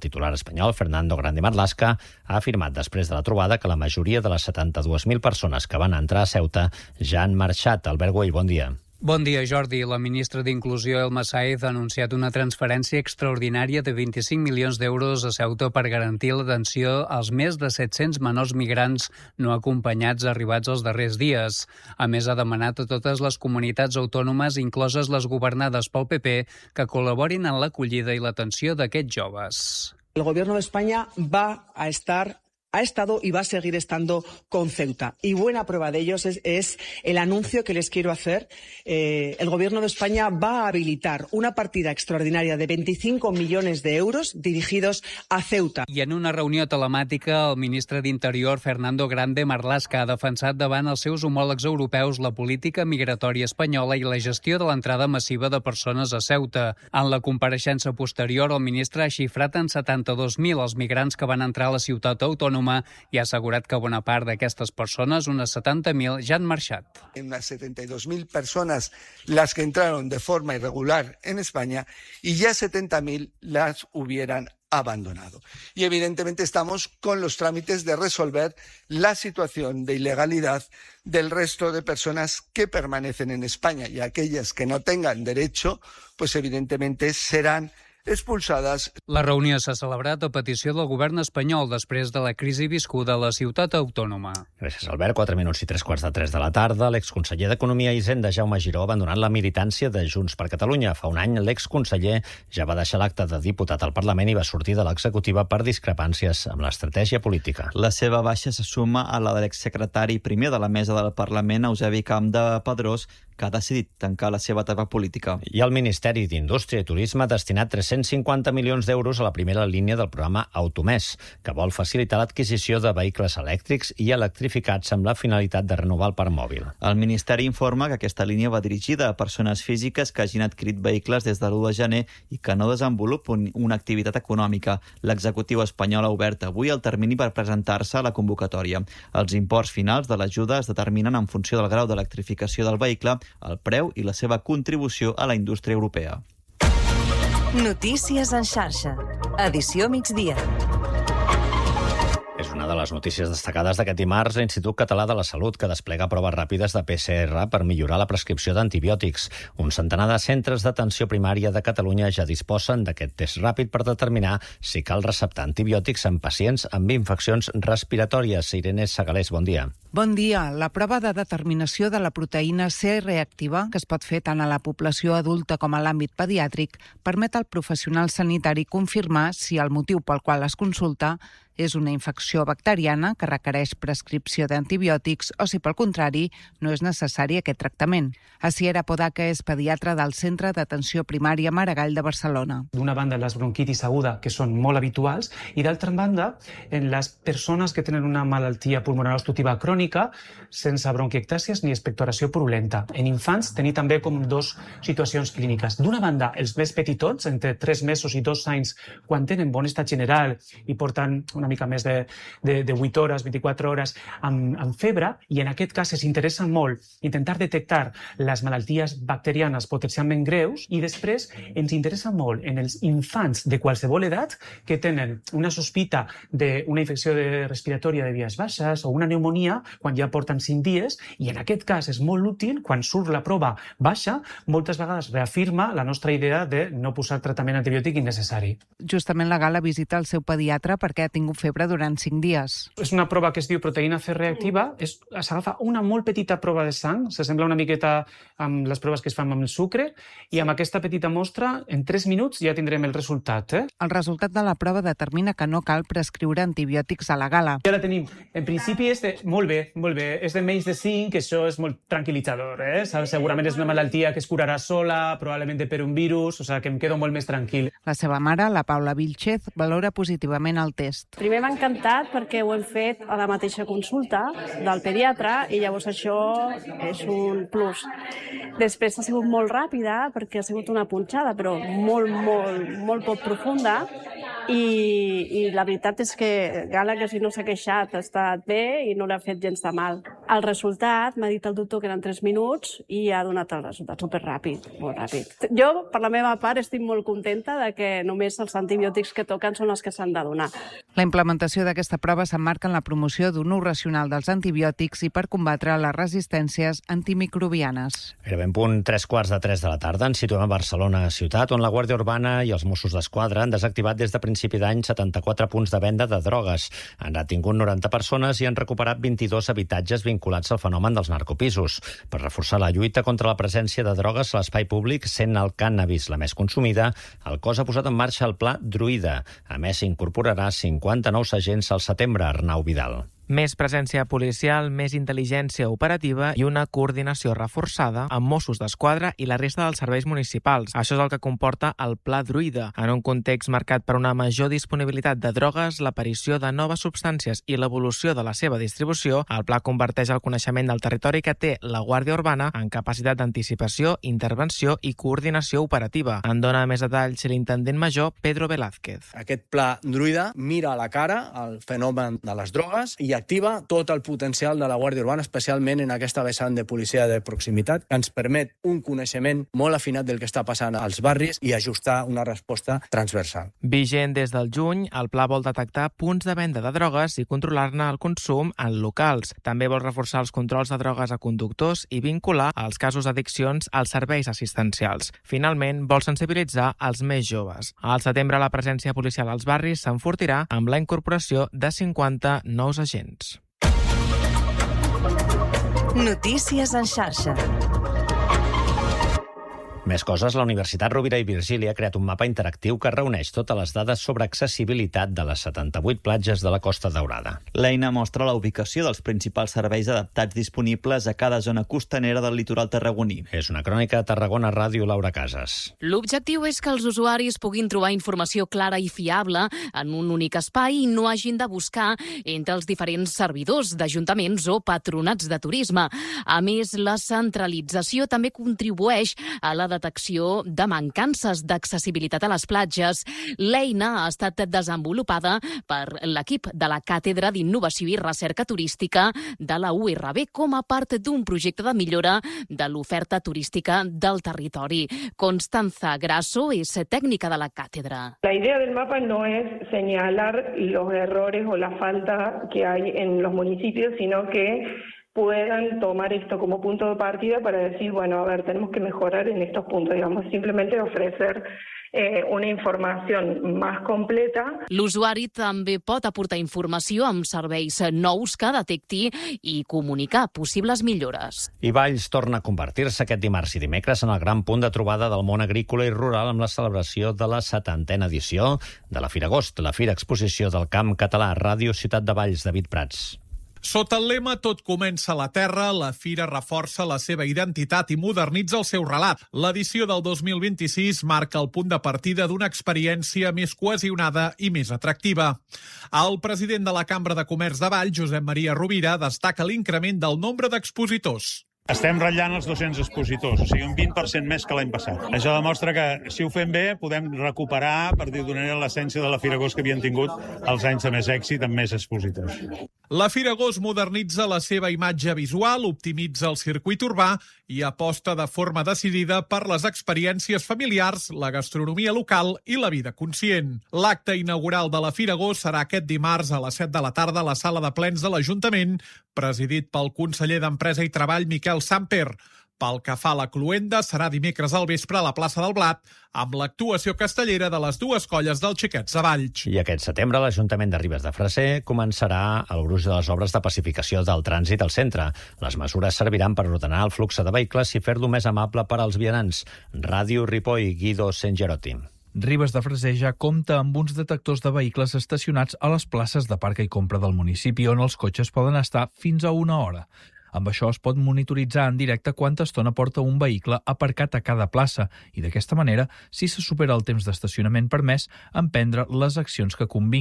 espanyol, Fernando Grande Marlaska, ha afirmat després de la trobada que la majoria de les 72.000 persones que van entrar a Ceuta ja han marxat. Albert Güell, bon dia. Bon dia, Jordi. La ministra d'Inclusió, Elma Sáez, ha anunciat una transferència extraordinària de 25 milions d'euros a Ceuta per garantir l'atenció als més de 700 menors migrants no acompanyats arribats els darrers dies. A més, ha demanat a totes les comunitats autònomes, incloses les governades pel PP, que col·laborin en l'acollida i l'atenció d'aquests joves. El Gobierno de España ha estado y va a seguir estando con Ceuta. Y buena prueba de ellos es el anuncio que les quiero hacer. El Gobierno de España va a habilitar una partida extraordinaria de 25 millones de euros dirigidos a Ceuta. I en una reunió telemàtica, el ministre d'Interior, Fernando Grande Marlaska, ha defensat davant els seus homòlegs europeus la política migratòria espanyola i la gestió de l'entrada massiva de persones a Ceuta. En la compareixença posterior, el ministre ha xifrat en 72.000 els migrants que van entrar a la ciutat autònoma i ha assegurat que bona part d'aquestes persones, unes 70.000, ja han marxat. Unas 72.000 personas las que entraron de forma irregular en España y ya 70.000 las hubieran abandonado. Y evidentemente estamos con los trámites de resolver la situación de ilegalidad del resto de personas que permanecen en España y aquellas que no tengan derecho, pues evidentemente serán expulsades. La reunió s'ha celebrat a petició del govern espanyol després de la crisi viscuda a la ciutat autònoma. Gràcies, Albert. 4 minuts i 3:15 de la tarda. L'exconseller d'Economia i Hisenda, Jaume Giró, ha abandonat la militància de Junts per Catalunya. Fa un any, l'exconseller ja va deixar l'acte de diputat al Parlament i va sortir de l'executiva per discrepàncies amb l'estratègia política. La seva baixa se suma a la de l'exsecretari primer de la mesa del Parlament, Eusebi Camp de Pedrós, que ha decidit tancar la seva etapa política. I el Ministeri d'Indústria i Turisme ha destinat 350 milions d'euros a la primera línia del programa Automés, que vol facilitar l'adquisició de vehicles elèctrics i electrificats amb la finalitat de renovar el parc mòbil. El Ministeri informa que aquesta línia va dirigida a persones físiques que hagin adquirit vehicles des de l'1 de gener i que no desenvolupin una activitat econòmica. L'executiu espanyol ha obert avui el termini per presentar-se a la convocatòria. Els imports finals de l'ajuda es determinen en funció del grau d'electrificació del vehicle, el preu i la seva contribució a la indústria europea. Notícies en xarxa. Edició migdia. És una de les notícies destacades d'aquest dimarts. L'Institut Català de la Salut, que desplega proves ràpides de PCR per millorar la prescripció d'antibiòtics. Un centenar de centres d'atenció primària de Catalunya ja disposen d'aquest test ràpid per determinar si cal receptar antibiòtics en pacients amb infeccions respiratòries. Irene Segalés, bon dia. Bon dia. La prova de determinació de la proteïna C reactiva, que es pot fer tant a la població adulta com a l'àmbit pediàtric, permet al professional sanitari confirmar si el motiu pel qual es consulta és una infecció bacteriana que requereix prescripció d'antibiòtics o, si pel contrari, no és necessari aquest tractament. Asier Apodaca és pediatra del Centre d'Atenció Primària Maragall de Barcelona. D'una banda, les bronquitis aguda, que són molt habituals, i d'altra banda, en les persones que tenen una malaltia pulmonar obstructiva crònica sense bronquiectàsies ni expectoració purulenta. En infants tenim també com dues situacions clíniques. D'una banda, els més petitons, entre 3 mesos i 2 anys, quan tenen bon estat general i porten una mica més de 8 hores, 24 hores amb febre, i en aquest cas es interessa molt intentar detectar les malalties bacterianes potencialment greus, i després ens interessa molt en els infants de qualsevol edat que tenen una sospita d'una infecció respiratòria de vies baixes o una pneumonia quan ja porten 5 dies, i en aquest cas és molt útil, quan surt la prova baixa, moltes vegades reafirma la nostra idea de no posar tractament antibiòtic innecessari. Justament la Gala visita el seu pediatre perquè ha tingut febre durant 5 dies. És una prova que es diu proteïna C reactiva. S'agafa una molt petita prova de sang, s'assembla una miqueta amb les proves que es fan amb el sucre, i amb aquesta petita mostra, en 3 minuts ja tindrem el resultat. El resultat de la prova determina que no cal prescriure antibiòtics a la Gala. Ja la tenim. En principi és de... Molt bé. És de menys de 5, que això és molt tranquil·litzador. Segurament és una malaltia que es curarà sola, probablement per un virus, o sigui que em quedo molt més tranquil. La seva mare, la Paula Vilchez, valora positivament el test. Primer m'ha encantat perquè ho hem fet a la mateixa consulta del pediatre i llavors això és un plus. Després ha sigut molt ràpida perquè ha sigut una punxada, però molt poc profunda, i la veritat és que Gala, que si no s'ha queixat, ha estat bé i no l'ha fet gens de mal. El resultat, m'ha dit el doctor que eren 3 minuts i ha donat el resultat superràpid, molt ràpid. Jo, per la meva part, estic molt contenta de que només els antibiòtics que toquen són els que s'han de donar. La implementació d'aquesta prova s'emmarca en la promoció d'un ús racional dels antibiòtics i per combatre les resistències antimicrobianes. Gairebé en punt 3:15 de la tarda ens situem a Barcelona ciutat, on la Guàrdia Urbana i els Mossos d'Esquadra han desactivat des de principi d'any 74 punts de venda de drogues. Han detingut 90 persones i han recuperat 22 habitatges vinculats al fenomen dels narcopisos. Per reforçar la lluita contra la presència de drogues a l'espai públic, sent el cànnabis la més consumida, el cos ha posat en marxa el pla Druida. A més, s'incorporarà 50 nous agents al setembre. Arnau Vidal. Més presència policial, més intel·ligència operativa i una coordinació reforçada amb Mossos d'Esquadra i la resta dels serveis municipals. Això és el que comporta el Pla Druida. En un context marcat per una major disponibilitat de drogues, l'aparició de noves substàncies i l'evolució de la seva distribució, el pla converteix el coneixement del territori que té la Guàrdia Urbana en capacitat d'anticipació, intervenció i coordinació operativa. En dona més detalls l'intendent major Pedro Velázquez. Aquest Pla Druida mira a la cara el fenomen de les drogues i activa tot el potencial de la Guàrdia Urbana, especialment en aquesta vessant de policia de proximitat, que ens permet un coneixement molt afinat del que està passant als barris i ajustar una resposta transversal. Vigent des del juny, el pla vol detectar punts de venda de drogues i controlar-ne el consum en locals. També vol reforçar els controls de drogues a conductors i vincular els casos d'addiccions als serveis assistencials. Finalment, vol sensibilitzar els més joves. Al setembre, la presència policial als barris s'enfortirà amb la incorporació de 50 nous agents. Notícies en xarxa. Més coses, la Universitat Rovira i Virgili ha creat un mapa interactiu que reuneix totes les dades sobre accessibilitat de les 78 platges de la Costa Daurada. L'eina mostra la ubicació dels principals serveis adaptats disponibles a cada zona costanera del litoral tarragoní. És una crònica de Tarragona Ràdio, Laura Casas. L'objectiu és que els usuaris puguin trobar informació clara i fiable en un únic espai i no hagin de buscar entre els diferents servidors d'ajuntaments o patronats de turisme. A més, la centralització també contribueix a la detecció de mancances d'accessibilitat a les platges. L'eina ha estat desenvolupada per l'equip de la Càtedra d'Innovació i Recerca Turística de la URB com a part d'un projecte de millora de l'oferta turística del territori. Constanza Grasso és tècnica de la càtedra. La idea del mapa no es señalar los errores o la falta que hay en los municipios, sino que puedan tomar esto como punto de partida para decir, bueno, a ver, tenemos que mejorar en estos puntos, digamos, simplemente ofrecer una informació més completa. L'usuari també pot aportar informació amb serveis nous que detecti i comunicar possibles millores. I Valls torna a convertir-se aquest dimarts i dimecres en el gran punt de trobada del món agrícola i rural amb la celebració de la 70a edició de la Fira Agost, la Fira Exposició del Camp Català. Ràdio Ciutat de Valls, David Prats. Sota el lema Tot comença a la terra, la Fira reforça la seva identitat i modernitza el seu relat. L'edició del 2026 marca el punt de partida d'una experiència més cohesionada i més atractiva. El president de la Cambra de Comerç de Valls, Josep Maria Rovira, destaca l'increment del nombre d'expositors. Estem ratllant els 200 expositors, o sigui, un 20% més que l'any passat. Això demostra que, si ho fem bé, podem recuperar, per dir d'una manera, l'essència de la Fira Agost que havien tingut els anys de més èxit amb més expositors. La Fira Agost modernitza la seva imatge visual, optimitza el circuit urbà i aposta de forma decidida per les experiències familiars, la gastronomia local i la vida conscient. L'acte inaugural de la Fira Agost serà aquest dimarts a les 7 de la tarda a la sala de plens de l'Ajuntament, presidit pel conseller d'Empresa i Treball, Miquel Samper. Pel que fa a la cloenda, serà dimecres al vespre a la plaça del Blat, amb l'actuació castellera de les dues colles dels Xiquets de Valls. I aquest setembre l'Ajuntament de Ribes de Freser començarà el gruix de les obres de pacificació del trànsit al centre. Les mesures serviran per ordenar el flux de vehicles i fer-lo més amable per als vianants. Ràdio Ripoll, Guido Sengerotti. Ribes de Freser ja compta amb uns detectors de vehicles estacionats a les places de parc i compra del municipi, on els cotxes poden estar fins a 1 hora. Amb això es pot monitoritzar en directe quanta estona porta un vehicle aparcat a cada plaça i d'aquesta manera, si se supera el temps d'estacionament permès, emprendre les accions que convingui.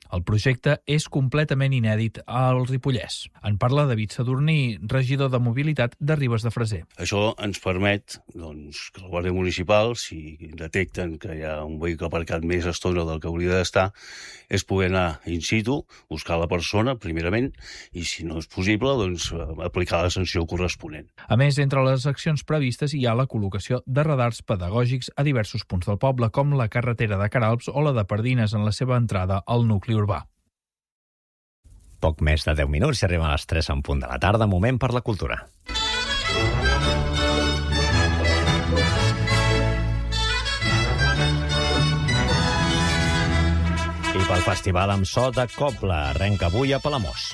El projecte és completament inèdit al Ripollès. En parla David Sadurní, regidor de Mobilitat de Ribes de Freser. Això ens permet que la Guàrdia Municipal, si detecten que hi ha un vehicle aparcat més estona del que hauria d'estar, és poder anar in situ, buscar la persona, primerament, i si no és possible, aplicar la sanció corresponent. A més, entre les accions previstes hi ha la col·locació de radars pedagògics a diversos punts del poble, com la carretera de Caralps o la de Pardines en la seva entrada al nucli urbà. Poc més de 10 minuts i arriben a les 3 en punt de la tarda, moment per la cultura. I pel Festival amb so de Cobla, arrenca avui a Palamós.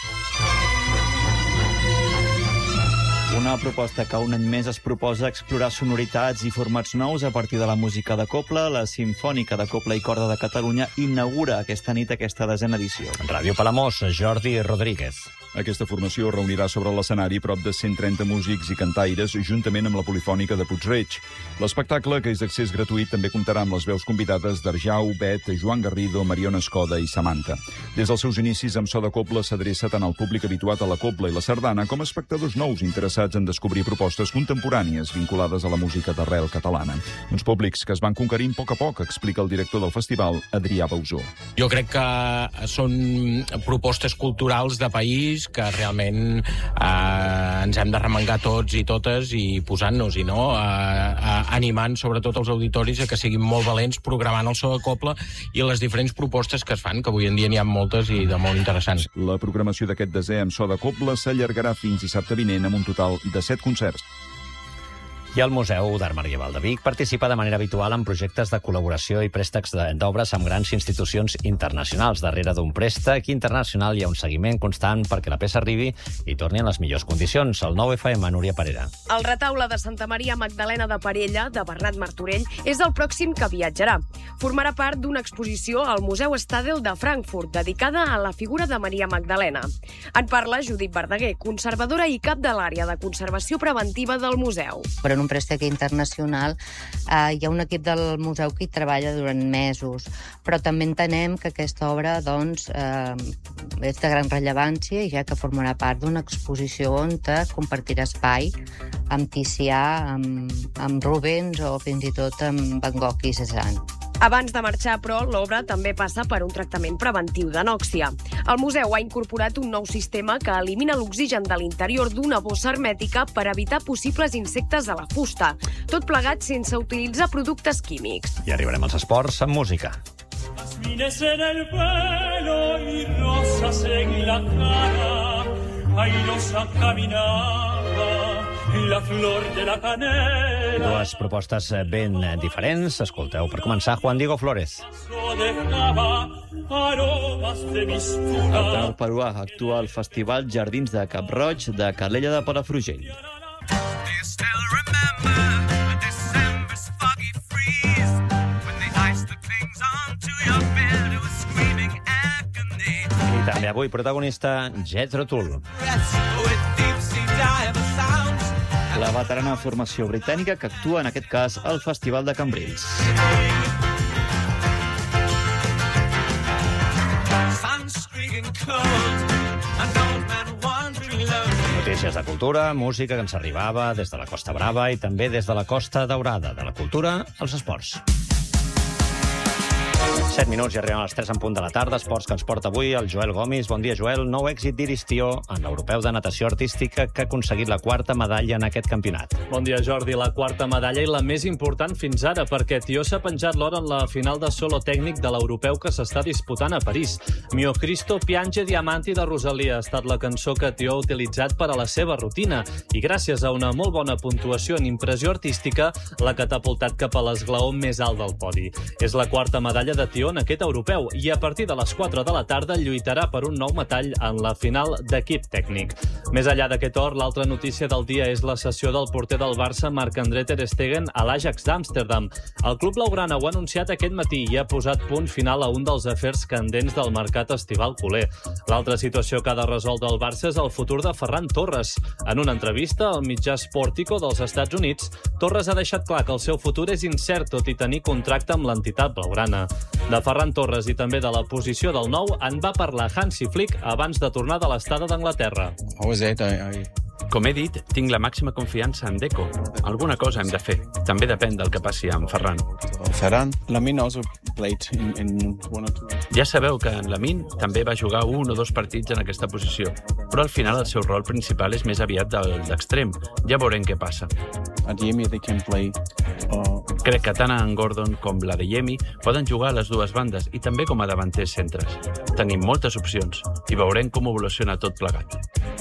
Una proposta que un any més es proposa explorar sonoritats i formats nous a partir de la música de cobla. La Simfònica de Cobla i Corda de Catalunya inaugura aquesta nit aquesta 10a edició. Ràdio Palamós, Jordi Rodríguez. Aquesta formació reunirà sobre l'escenari prop de 130 músics i cantaires, juntament amb la Polifònica de Puig-reig. L'espectacle, que és d'accés gratuït, també comptarà amb les veus convidades d'Arjau, Bet, Joan Garrido, Mariona Escoda i Samantha. Des dels seus inicis amb so de cobla s'adreça tant al públic habituat a la cobla i la sardana com a espectadors nous interessats en descobrir propostes contemporànies vinculades a la música d'arrel catalana. Uns públics que es van conquerint a poc, explica el director del festival, Adrià Bausó. Jo crec que són propostes culturals de país que realment ens hem de remengar tots i totes i posant-nos-hi, no? Animant sobretot els auditoris a que siguin molt valents programant el so de cobla i les diferents propostes que es fan, que avui en dia n'hi ha moltes i de molt interessants. La programació d'aquest 10è amb so de cobla s'allargarà fins dissabte vinent amb un total de 7 concerts. I el Museu d'Art Medieval de Vic participa de manera habitual en projectes de col·laboració i préstecs d'obres amb grans institucions internacionals. Darrere d'un préstec internacional hi ha un seguiment constant perquè la peça arribi i torni en les millors condicions. El 9FM, Núria Parera. El retaule de Santa Maria Magdalena de Parella, de Bernat Martorell, és el pròxim que viatjarà. Formarà part d'una exposició al Museu Stadel de Frankfurt, dedicada a la figura de Maria Magdalena. En parla Judit Verdaguer, conservadora i cap de l'àrea de conservació preventiva del museu. Per un préstec internacional hi ha un equip del museu que hi treballa durant mesos, però també entenem que aquesta obra és de gran rellevància, ja que formarà part d'una exposició on compartirà espai amb Ticià, amb Rubens o fins i tot amb Van Gogh i Cézanne. Abans de marxar, però, l'obra també passa per un tractament preventiu d'anòxia. El museu ha incorporat un nou sistema que elimina l'oxigen de l'interior d'una bossa hermètica per evitar possibles insectes a la fusta. Tot plegat sense utilitzar productes químics. I arribarem als esports amb música. Jazmines en el pelo y rosas en la cara, airosa caminaba la flor de la canela. Dues propostes ben diferents. Escolteu, per començar, Juan Diego Flórez. El tenor peruà actua al Festival Jardins de Cap-roig de Calella de Palafrugell. I també avui protagonista Jethro Tull. La veterana formació britànica que actua en aquest cas al Festival de Cambrils. Notícies de cultura, música que ens arribava des de la Costa Brava i també des de la Costa Daurada. De la cultura als esports. 7 minuts i arribem a les 3 en punt de la tarda. Esports que ens porta avui el Joel Gomis. Bon dia, Joel. Nou èxit d'Iris Tió en l'Europeu de Natació Artística que ha aconseguit la 4ª medalla en aquest campionat. Bon dia, Jordi. La 4ª medalla i la més important fins ara, perquè Tió s'ha penjat l'or en la final de solo tècnic de l'Europeu que s'està disputant a París. Mio Cristo piange diamanti de Rosalia ha estat la cançó que Tió ha utilitzat per a la seva rutina i gràcies a una molt bona puntuació en impressió artística l'ha catapultat cap a l'esglaó més alt del podi. És la 4ª medalla de Tió en aquest europeu i a partir de les 4 de la tarda lluitarà per un nou metall en la final d'equip tècnic. Més enllà d'aquest or, l'altra notícia del dia és la cessió del porter del Barça, Marc-André ter Stegen, a l'Ajax d'Amsterdam. El club blaugrana ho ha anunciat aquest matí i ha posat punt final a un dels afers candents del mercat estival culer. L'altra situació que ha de resoldre el Barça és el futur de Ferran Torres. En una entrevista al mitjà Sportico dels Estats Units, Torres ha deixat clar que el seu futur és incert tot i tenir contracte amb l'entitat blaugrana. De Ferran Torres i també de la posició del nou en va parlar Hansi Flick abans de tornar de l'estada d'Anglaterra. Com he dit, tinc la màxima confiança en Deco. Alguna cosa hem de fer. També depèn del que passi amb Ferran. Ja sabeu que en Lamine també va jugar 1 o 2 partits en aquesta posició, però al final el seu rol principal és més aviat d'extrem. Ja veurem què passa. Crec que tant en Gordon com la de Yemi poden jugar a les dues bandes i també com a davanters centres. Tenim moltes opcions i veurem com evoluciona tot plegat.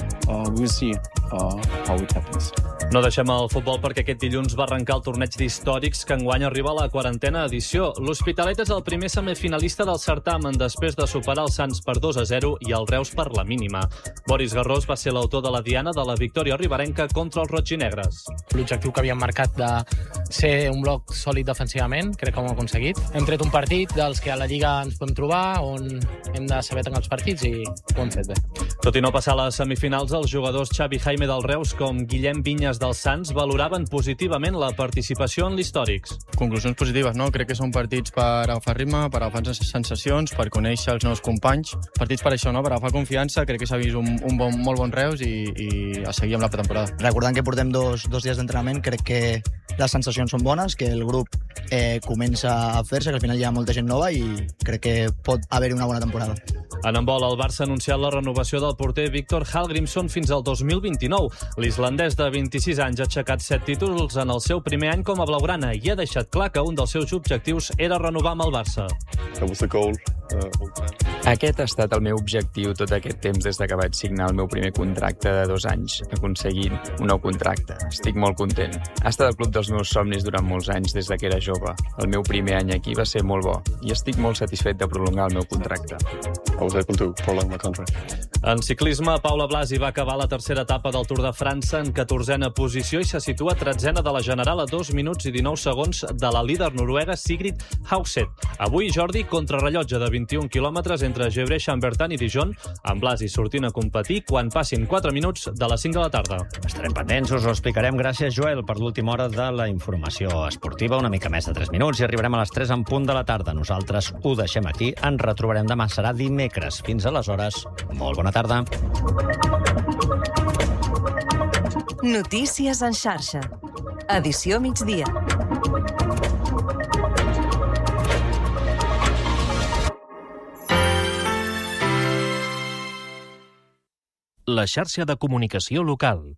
No deixem el futbol perquè aquest dilluns va arrencar el torneig d'històrics que enguany arriba a la 40a edició. L'Hospitalet és el primer semifinalista del certamen després de superar el Sants per 2-0 i el Reus per la mínima. Boris Garrós va ser l'autor de la diana de la victòria riberenca contra els roig-i-negres. L'objectiu que havíem marcat de ser un bloc sòlid defensivament, crec que ho hem aconseguit. Hem tret un partit dels que a la Lliga ens podem trobar, on hem de saber tancar els partits i ho hem fet bé. Tot i no passar a les semifinals, els jugadors Xavi Jaime del Reus com Guillem Vinyes dels Sants valoraven positivament la participació en l'històrics. Conclusions positives, no? Crec que són partits per agafar ritme, per agafar sensacions, per conèixer els nous companys. Partits per això, no? Per agafar confiança. Crec que s'ha vist molt bon Reus i a seguir amb la pretemporada. Recordant que portem dos dies d'entrenament, crec que les sensacions són bones, que el grup comença a fer-se, que al final hi ha molta gent nova i crec que pot haver-hi una bona temporada. En handbol, el Barça ha anunciat la renovació del porter Viktor Hallgrímsson fins al 2029. L'islandès de 26 anys ha aixecat 7 títols en el seu primer any com a blaugrana i ha deixat clar que un dels seus objectius era renovar amb el Barça. Aquest ha estat el meu objectiu tot aquest temps des que vaig signar el meu primer contracte de 2 anys, aconseguint un nou contracte. Estic molt content. Ha estat el club dels meus somnis durant molts anys des que era jove. El meu primer any aquí va ser molt bo i estic molt satisfet de prolongar el meu contracte. En ciclisme, Paula Blasi va acabar la tercera etapa del Tour de França en 14a posició i se situa 13a de la general a 2 minuts i 19 segons de la líder noruega Sigrid Haugset. Avui, Jordi, contrarrellotge de 21 quilòmetres entre Gevrey-Chambertin i Dijon, amb Blasi sortint a competir quan passin 4 minuts de les 5 de la tarda. Estarem pendents, us ho explicarem. Gràcies, Joel, per l'última hora de la informació esportiva. Una mica més de 3 minuts i arribarem a les 3 en punt de la tarda. Nosaltres ho deixem aquí. Ens retrobarem demà. Serà dimecres. Fins aleshores, molt bona tarda. Notícies en xarxa. Edició migdia. La xarxa de comunicació local.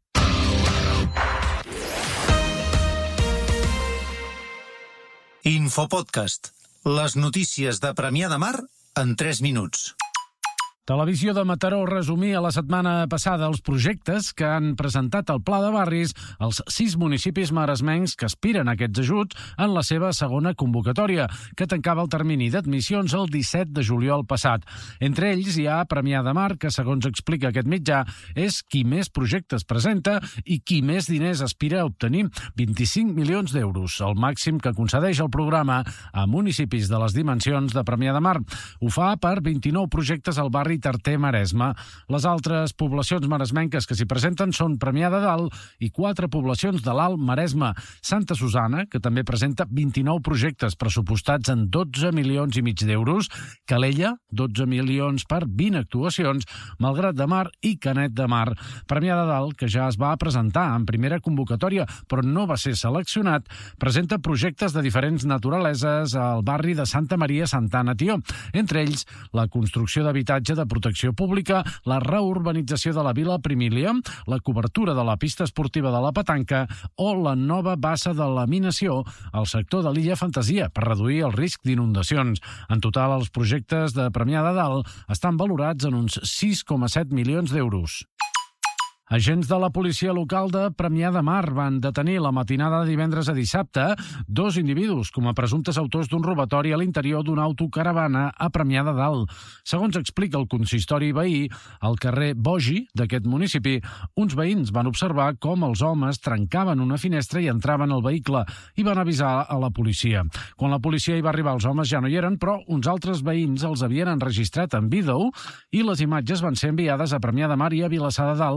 Infopodcast. Les notícies de Premià de Mar en 3 minuts. Televisió de Mataró resumia la setmana passada els projectes que han presentat al Pla de Barris els 6 municipis maresmencs que aspiren a aquests ajuts en la seva segona convocatòria, que tancava el termini d'admissions el 17 de juliol passat. Entre ells hi ha Premià de Mar, que, segons explica aquest mitjà, és qui més projectes presenta i qui més diners aspira a obtenir, 25 milions d'euros, el màxim que concedeix el programa a municipis de les dimensions de Premià de Mar. Ho fa per 29 projectes al barri Tarter Maresme. Les altres poblacions maresmenques que s'hi presenten són Premià de Dalt i 4 poblacions de l'Alt Maresme. Santa Susana, que també presenta 29 projectes pressupostats en 12 milions i mig d'euros. Calella, 12 milions per 20 actuacions. Malgrat de Mar i Canet de Mar. Premià de Dalt, que ja es va presentar en primera convocatòria, però no va ser seleccionat, presenta projectes de diferents naturaleses al barri de Santa Maria Santana Tió. Entre ells, la construcció d'habitatge de protecció pública, la reurbanització de la Vila Primília, la cobertura de la pista esportiva de la Petanca o la nova bassa de laminació al sector de l'Illa Fantasia per reduir el risc d'inundacions. En total, els projectes de Premià de Dalt estan valorats en uns 6,7 milions d'euros. Agents de la policia local de Premià de Mar van detenir la matinada de divendres a dissabte 2 individus com a presumptes autors d'un robatori a l'interior d'una autocaravana a Premià de Dalt. Segons explica el consistori veí, al carrer Bogi d'aquest municipi, uns veïns van observar com els homes trencaven una finestra i entraven al vehicle i van avisar a la policia. Quan la policia hi va arribar, els homes ja no hi eren, però uns altres veïns els havien enregistrat en vídeo i les imatges van ser enviades a Premià de Mar i a Vilassar de Dalt,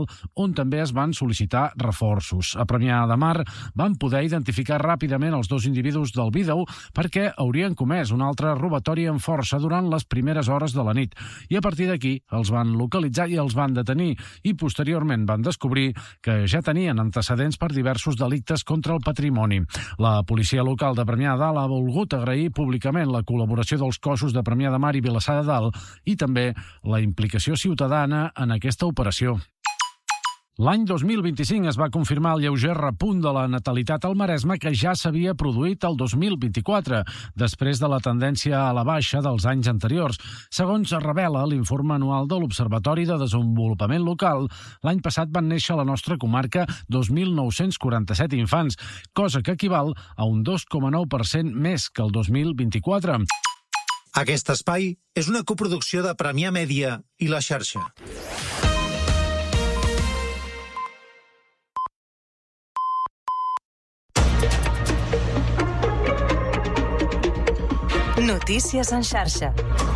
on també es van sol·licitar reforços. A Premià de Mar van poder identificar ràpidament els 2 individus del vídeo perquè haurien comès un altre robatori amb força durant les primeres hores de la nit. I a partir d'aquí els van localitzar i els van detenir i posteriorment van descobrir que ja tenien antecedents per diversos delictes contra el patrimoni. La policia local de Premià de Dalt ha volgut agrair públicament la col·laboració dels cossos de Premià de Mar i Vilassar de Dalt i també la implicació ciutadana en aquesta operació. L'any 2025 es va confirmar el lleuger repunt de la natalitat al Maresme que ja s'havia produït el 2024, després de la tendència a la baixa dels anys anteriors. Segons revela l'informe anual de l'Observatori de Desenvolupament Local, l'any passat van néixer a la nostra comarca 2.947 infants, cosa que equival a un 2,9% més que el 2024. Aquest espai és una coproducció de Premià Mèdia i La Xarxa. Notícies en xarxa.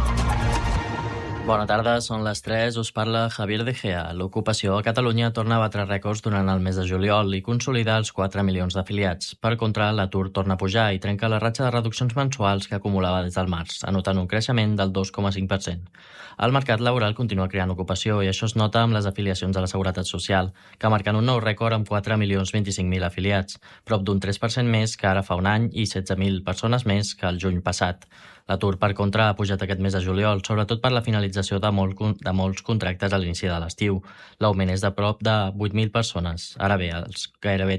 Bona tarda, són les 3, us parla Javier De Gea. L'ocupació a Catalunya torna a batre rècords durant el mes de juliol i consolida els 4 milions d'afiliats. Per contra, l'atur torna a pujar i trenca la ratxa de reduccions mensuals que acumulava des del març, anotant un creixement del 2,5%. El mercat laboral continua creant ocupació i això es nota amb les afiliacions a la Seguretat Social, que marquen un nou rècord amb 4.025.000 afiliats, prop d'un 3% més que ara fa un any i 16.000 persones més que el juny passat. L'atur, per contra, ha pujat aquest mes de juliol, sobretot per la finalització de molts contractes a l'inici de l'estiu. L'augment és de prop de 8.000 persones. Ara bé, els gairebé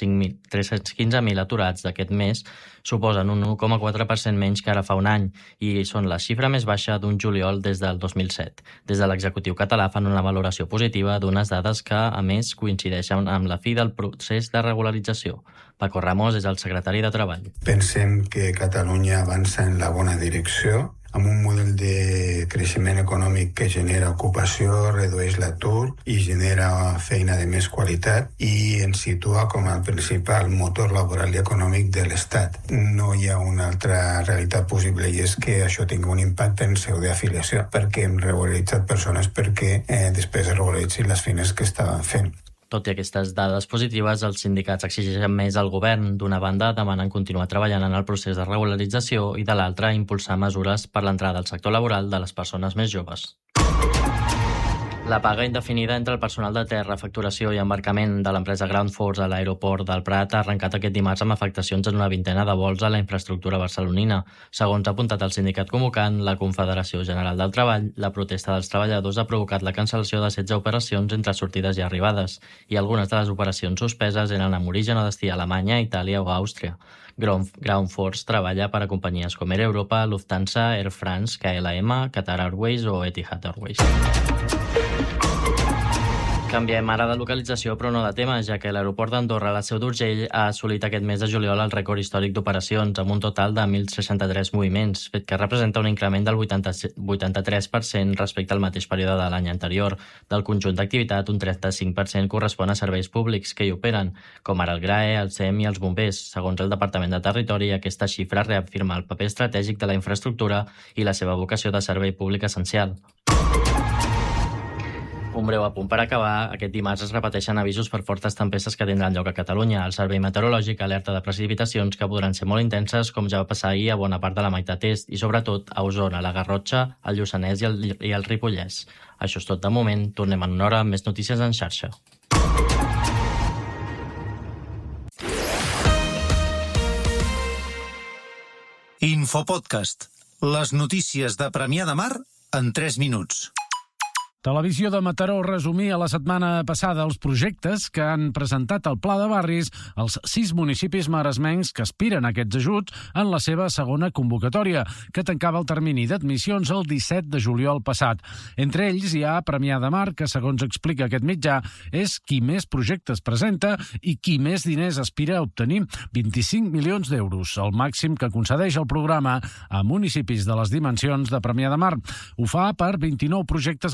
315.000 aturats d'aquest mes suposen un 1,4% menys que ara fa un any i són la xifra més baixa d'un juliol des del 2007. Des de l'executiu català fan una valoració positiva d'unes dades que, a més, coincideixen amb la fi del procés de regularització. Paco Ramos és el secretari de Treball. Pensem que Catalunya avança en la bona direcció, amb un model de creixement econòmic que genera ocupació, redueix l'atur i genera feina de més qualitat i ens situa com el principal motor laboral i econòmic de l'Estat. No hi ha una altra realitat possible i és que això tingui un impacte en seu d'afiliació, perquè hem regularitzat persones perquè després es regularitzin les feines que estaven fent. Tot i aquestes dades positives, els sindicats exigeixen més al govern. D'una banda, demanen continuar treballant en el procés de regularització i de l'altra, impulsar mesures per l'entrada al sector laboral de les persones més joves. La paga indefinida entre el personal de terra, facturació i embarcament de l'empresa Ground Force a l'aeroport del Prat ha arrencat aquest dimarts amb afectacions en una vintena de vols a la infraestructura barcelonina. Segons ha apuntat el sindicat convocant, la Confederació General del Treball, la protesta dels treballadors ha provocat la cancel·lació de 16 operacions entre sortides i arribades, i algunes de les operacions suspeses eren amb origen o destí a Alemanya, Itàlia o Àustria. Ground Force treballa per a companyies com Air Europa, Lufthansa, Air France, KLM, Qatar Airways o Etihad Airways. Canviem ara de localització, però no de tema, ja que l'aeroport d'Andorra, la Seu d'Urgell, ha assolit aquest mes de juliol el rècord històric d'operacions, amb un total de 1.063 moviments, fet que representa un increment del 83% respecte al mateix període de l'any anterior. Del conjunt d'activitat, un 35% correspon a serveis públics que hi operen, com ara el GRAE, el SEM i els bombers. Segons el Departament de Territori, aquesta xifra reafirma el paper estratègic de la infraestructura i la seva vocació de servei públic essencial. Un breu apunt per acabar. Aquest dimarts es repeteixen avisos per fortes tempestes que tindran lloc a Catalunya. El Servei Meteorològic alerta de precipitacions que podran ser molt intenses, com ja va passar ahir a bona part de la meitat est, i sobretot a Osona, la Garrotxa, el Lluçanès i el Ripollès. Això és tot de moment. Tornem en una hora amb més notícies en xarxa. Infopodcast. Les notícies de Premià de Mar en 3 minuts. Televisió de Mataró resumia la setmana passada els projectes que han presentat al Pla de Barris els 6 municipis maresmencs que aspiren a aquests ajuts en la seva segona convocatòria, que tancava el termini d'admissions el 17 de juliol passat. Entre ells hi ha Premià de Mar, que, segons explica aquest mitjà, és qui més projectes presenta i qui més diners aspira a obtenir, 25 milions d'euros, el màxim que concedeix el programa a municipis de les dimensions de Premià de Mar. Ho fa per 29 projectes al barri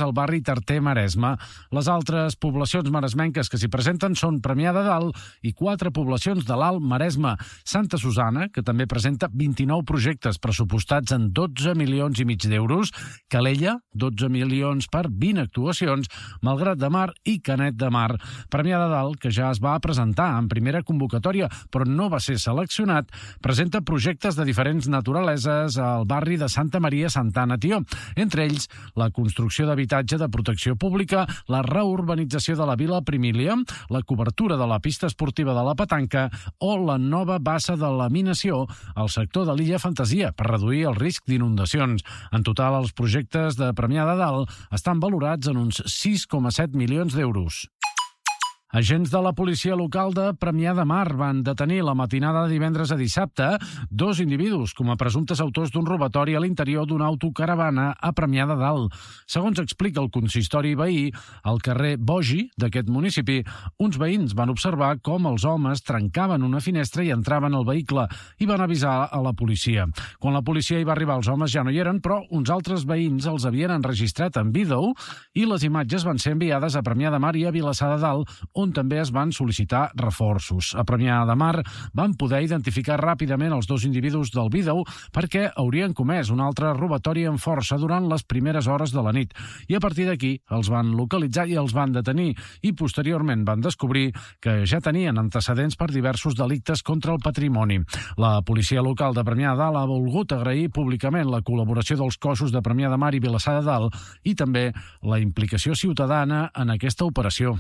i Tarter Maresme. Les altres poblacions maresmenques que s'hi presenten són Premià de Dalt i 4 poblacions de l'Alt Maresme. Santa Susana, que també presenta 29 projectes pressupostats en 12 milions i mig d'euros, Calella, 12 milions per 20 actuacions, Malgrat de Mar i Canet de Mar. Premià de Dalt, que ja es va presentar en primera convocatòria però no va ser seleccionat, presenta projectes de diferents naturaleses al barri de Santa Maria Santana Tió, entre ells la construcció d'habitatge de protecció pública, la reurbanització de la Vila Primília, la cobertura de la pista esportiva de la Petanca o la nova bassa de laminació al sector de l'Illa Fantasia per reduir el risc d'inundacions. En total, els projectes de Premià de Dalt estan valorats en uns 6,7 milions d'euros. Agents de la policia local de Premià de Mar van detenir la matinada de divendres a dissabte 2 individus com a presumptes autors d'un robatori a l'interior d'una autocaravana a Premià de Dalt. Segons explica el consistori veí, al carrer Bogi d'aquest municipi, uns veïns van observar com els homes trencaven una finestra i entraven al vehicle i van avisar a la policia. Quan la policia hi va arribar, els homes ja no hi eren, però uns altres veïns els havien enregistrat en vídeo i les imatges van ser enviades a Premià de Mar i a Vilassar de Dalt, on també es van sol·licitar reforços. A Premià de Mar van poder identificar ràpidament els 2 individus del vídeo perquè haurien comès un altre robatori amb força durant les primeres hores de la nit. I a partir d'aquí els van localitzar i els van detenir i posteriorment van descobrir que ja tenien antecedents per diversos delictes contra el patrimoni. La policia local de Premià de Dalt ha volgut agrair públicament la col·laboració dels cossos de Premià de Mar i Vilassar de Dalt i també la implicació ciutadana en aquesta operació.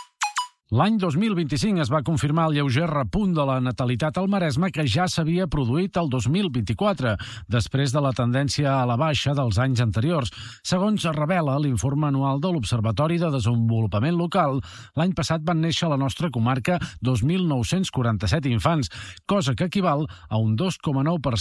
L'any 2025 es va confirmar el lleuger repunt de la natalitat al Maresme que ja s'havia produït el 2024, després de la tendència a la baixa dels anys anteriors. Segons revela l'informe anual de l'Observatori de Desenvolupament Local, l'any passat van néixer a la nostra comarca 2.947 infants, cosa que equival a un 2,9%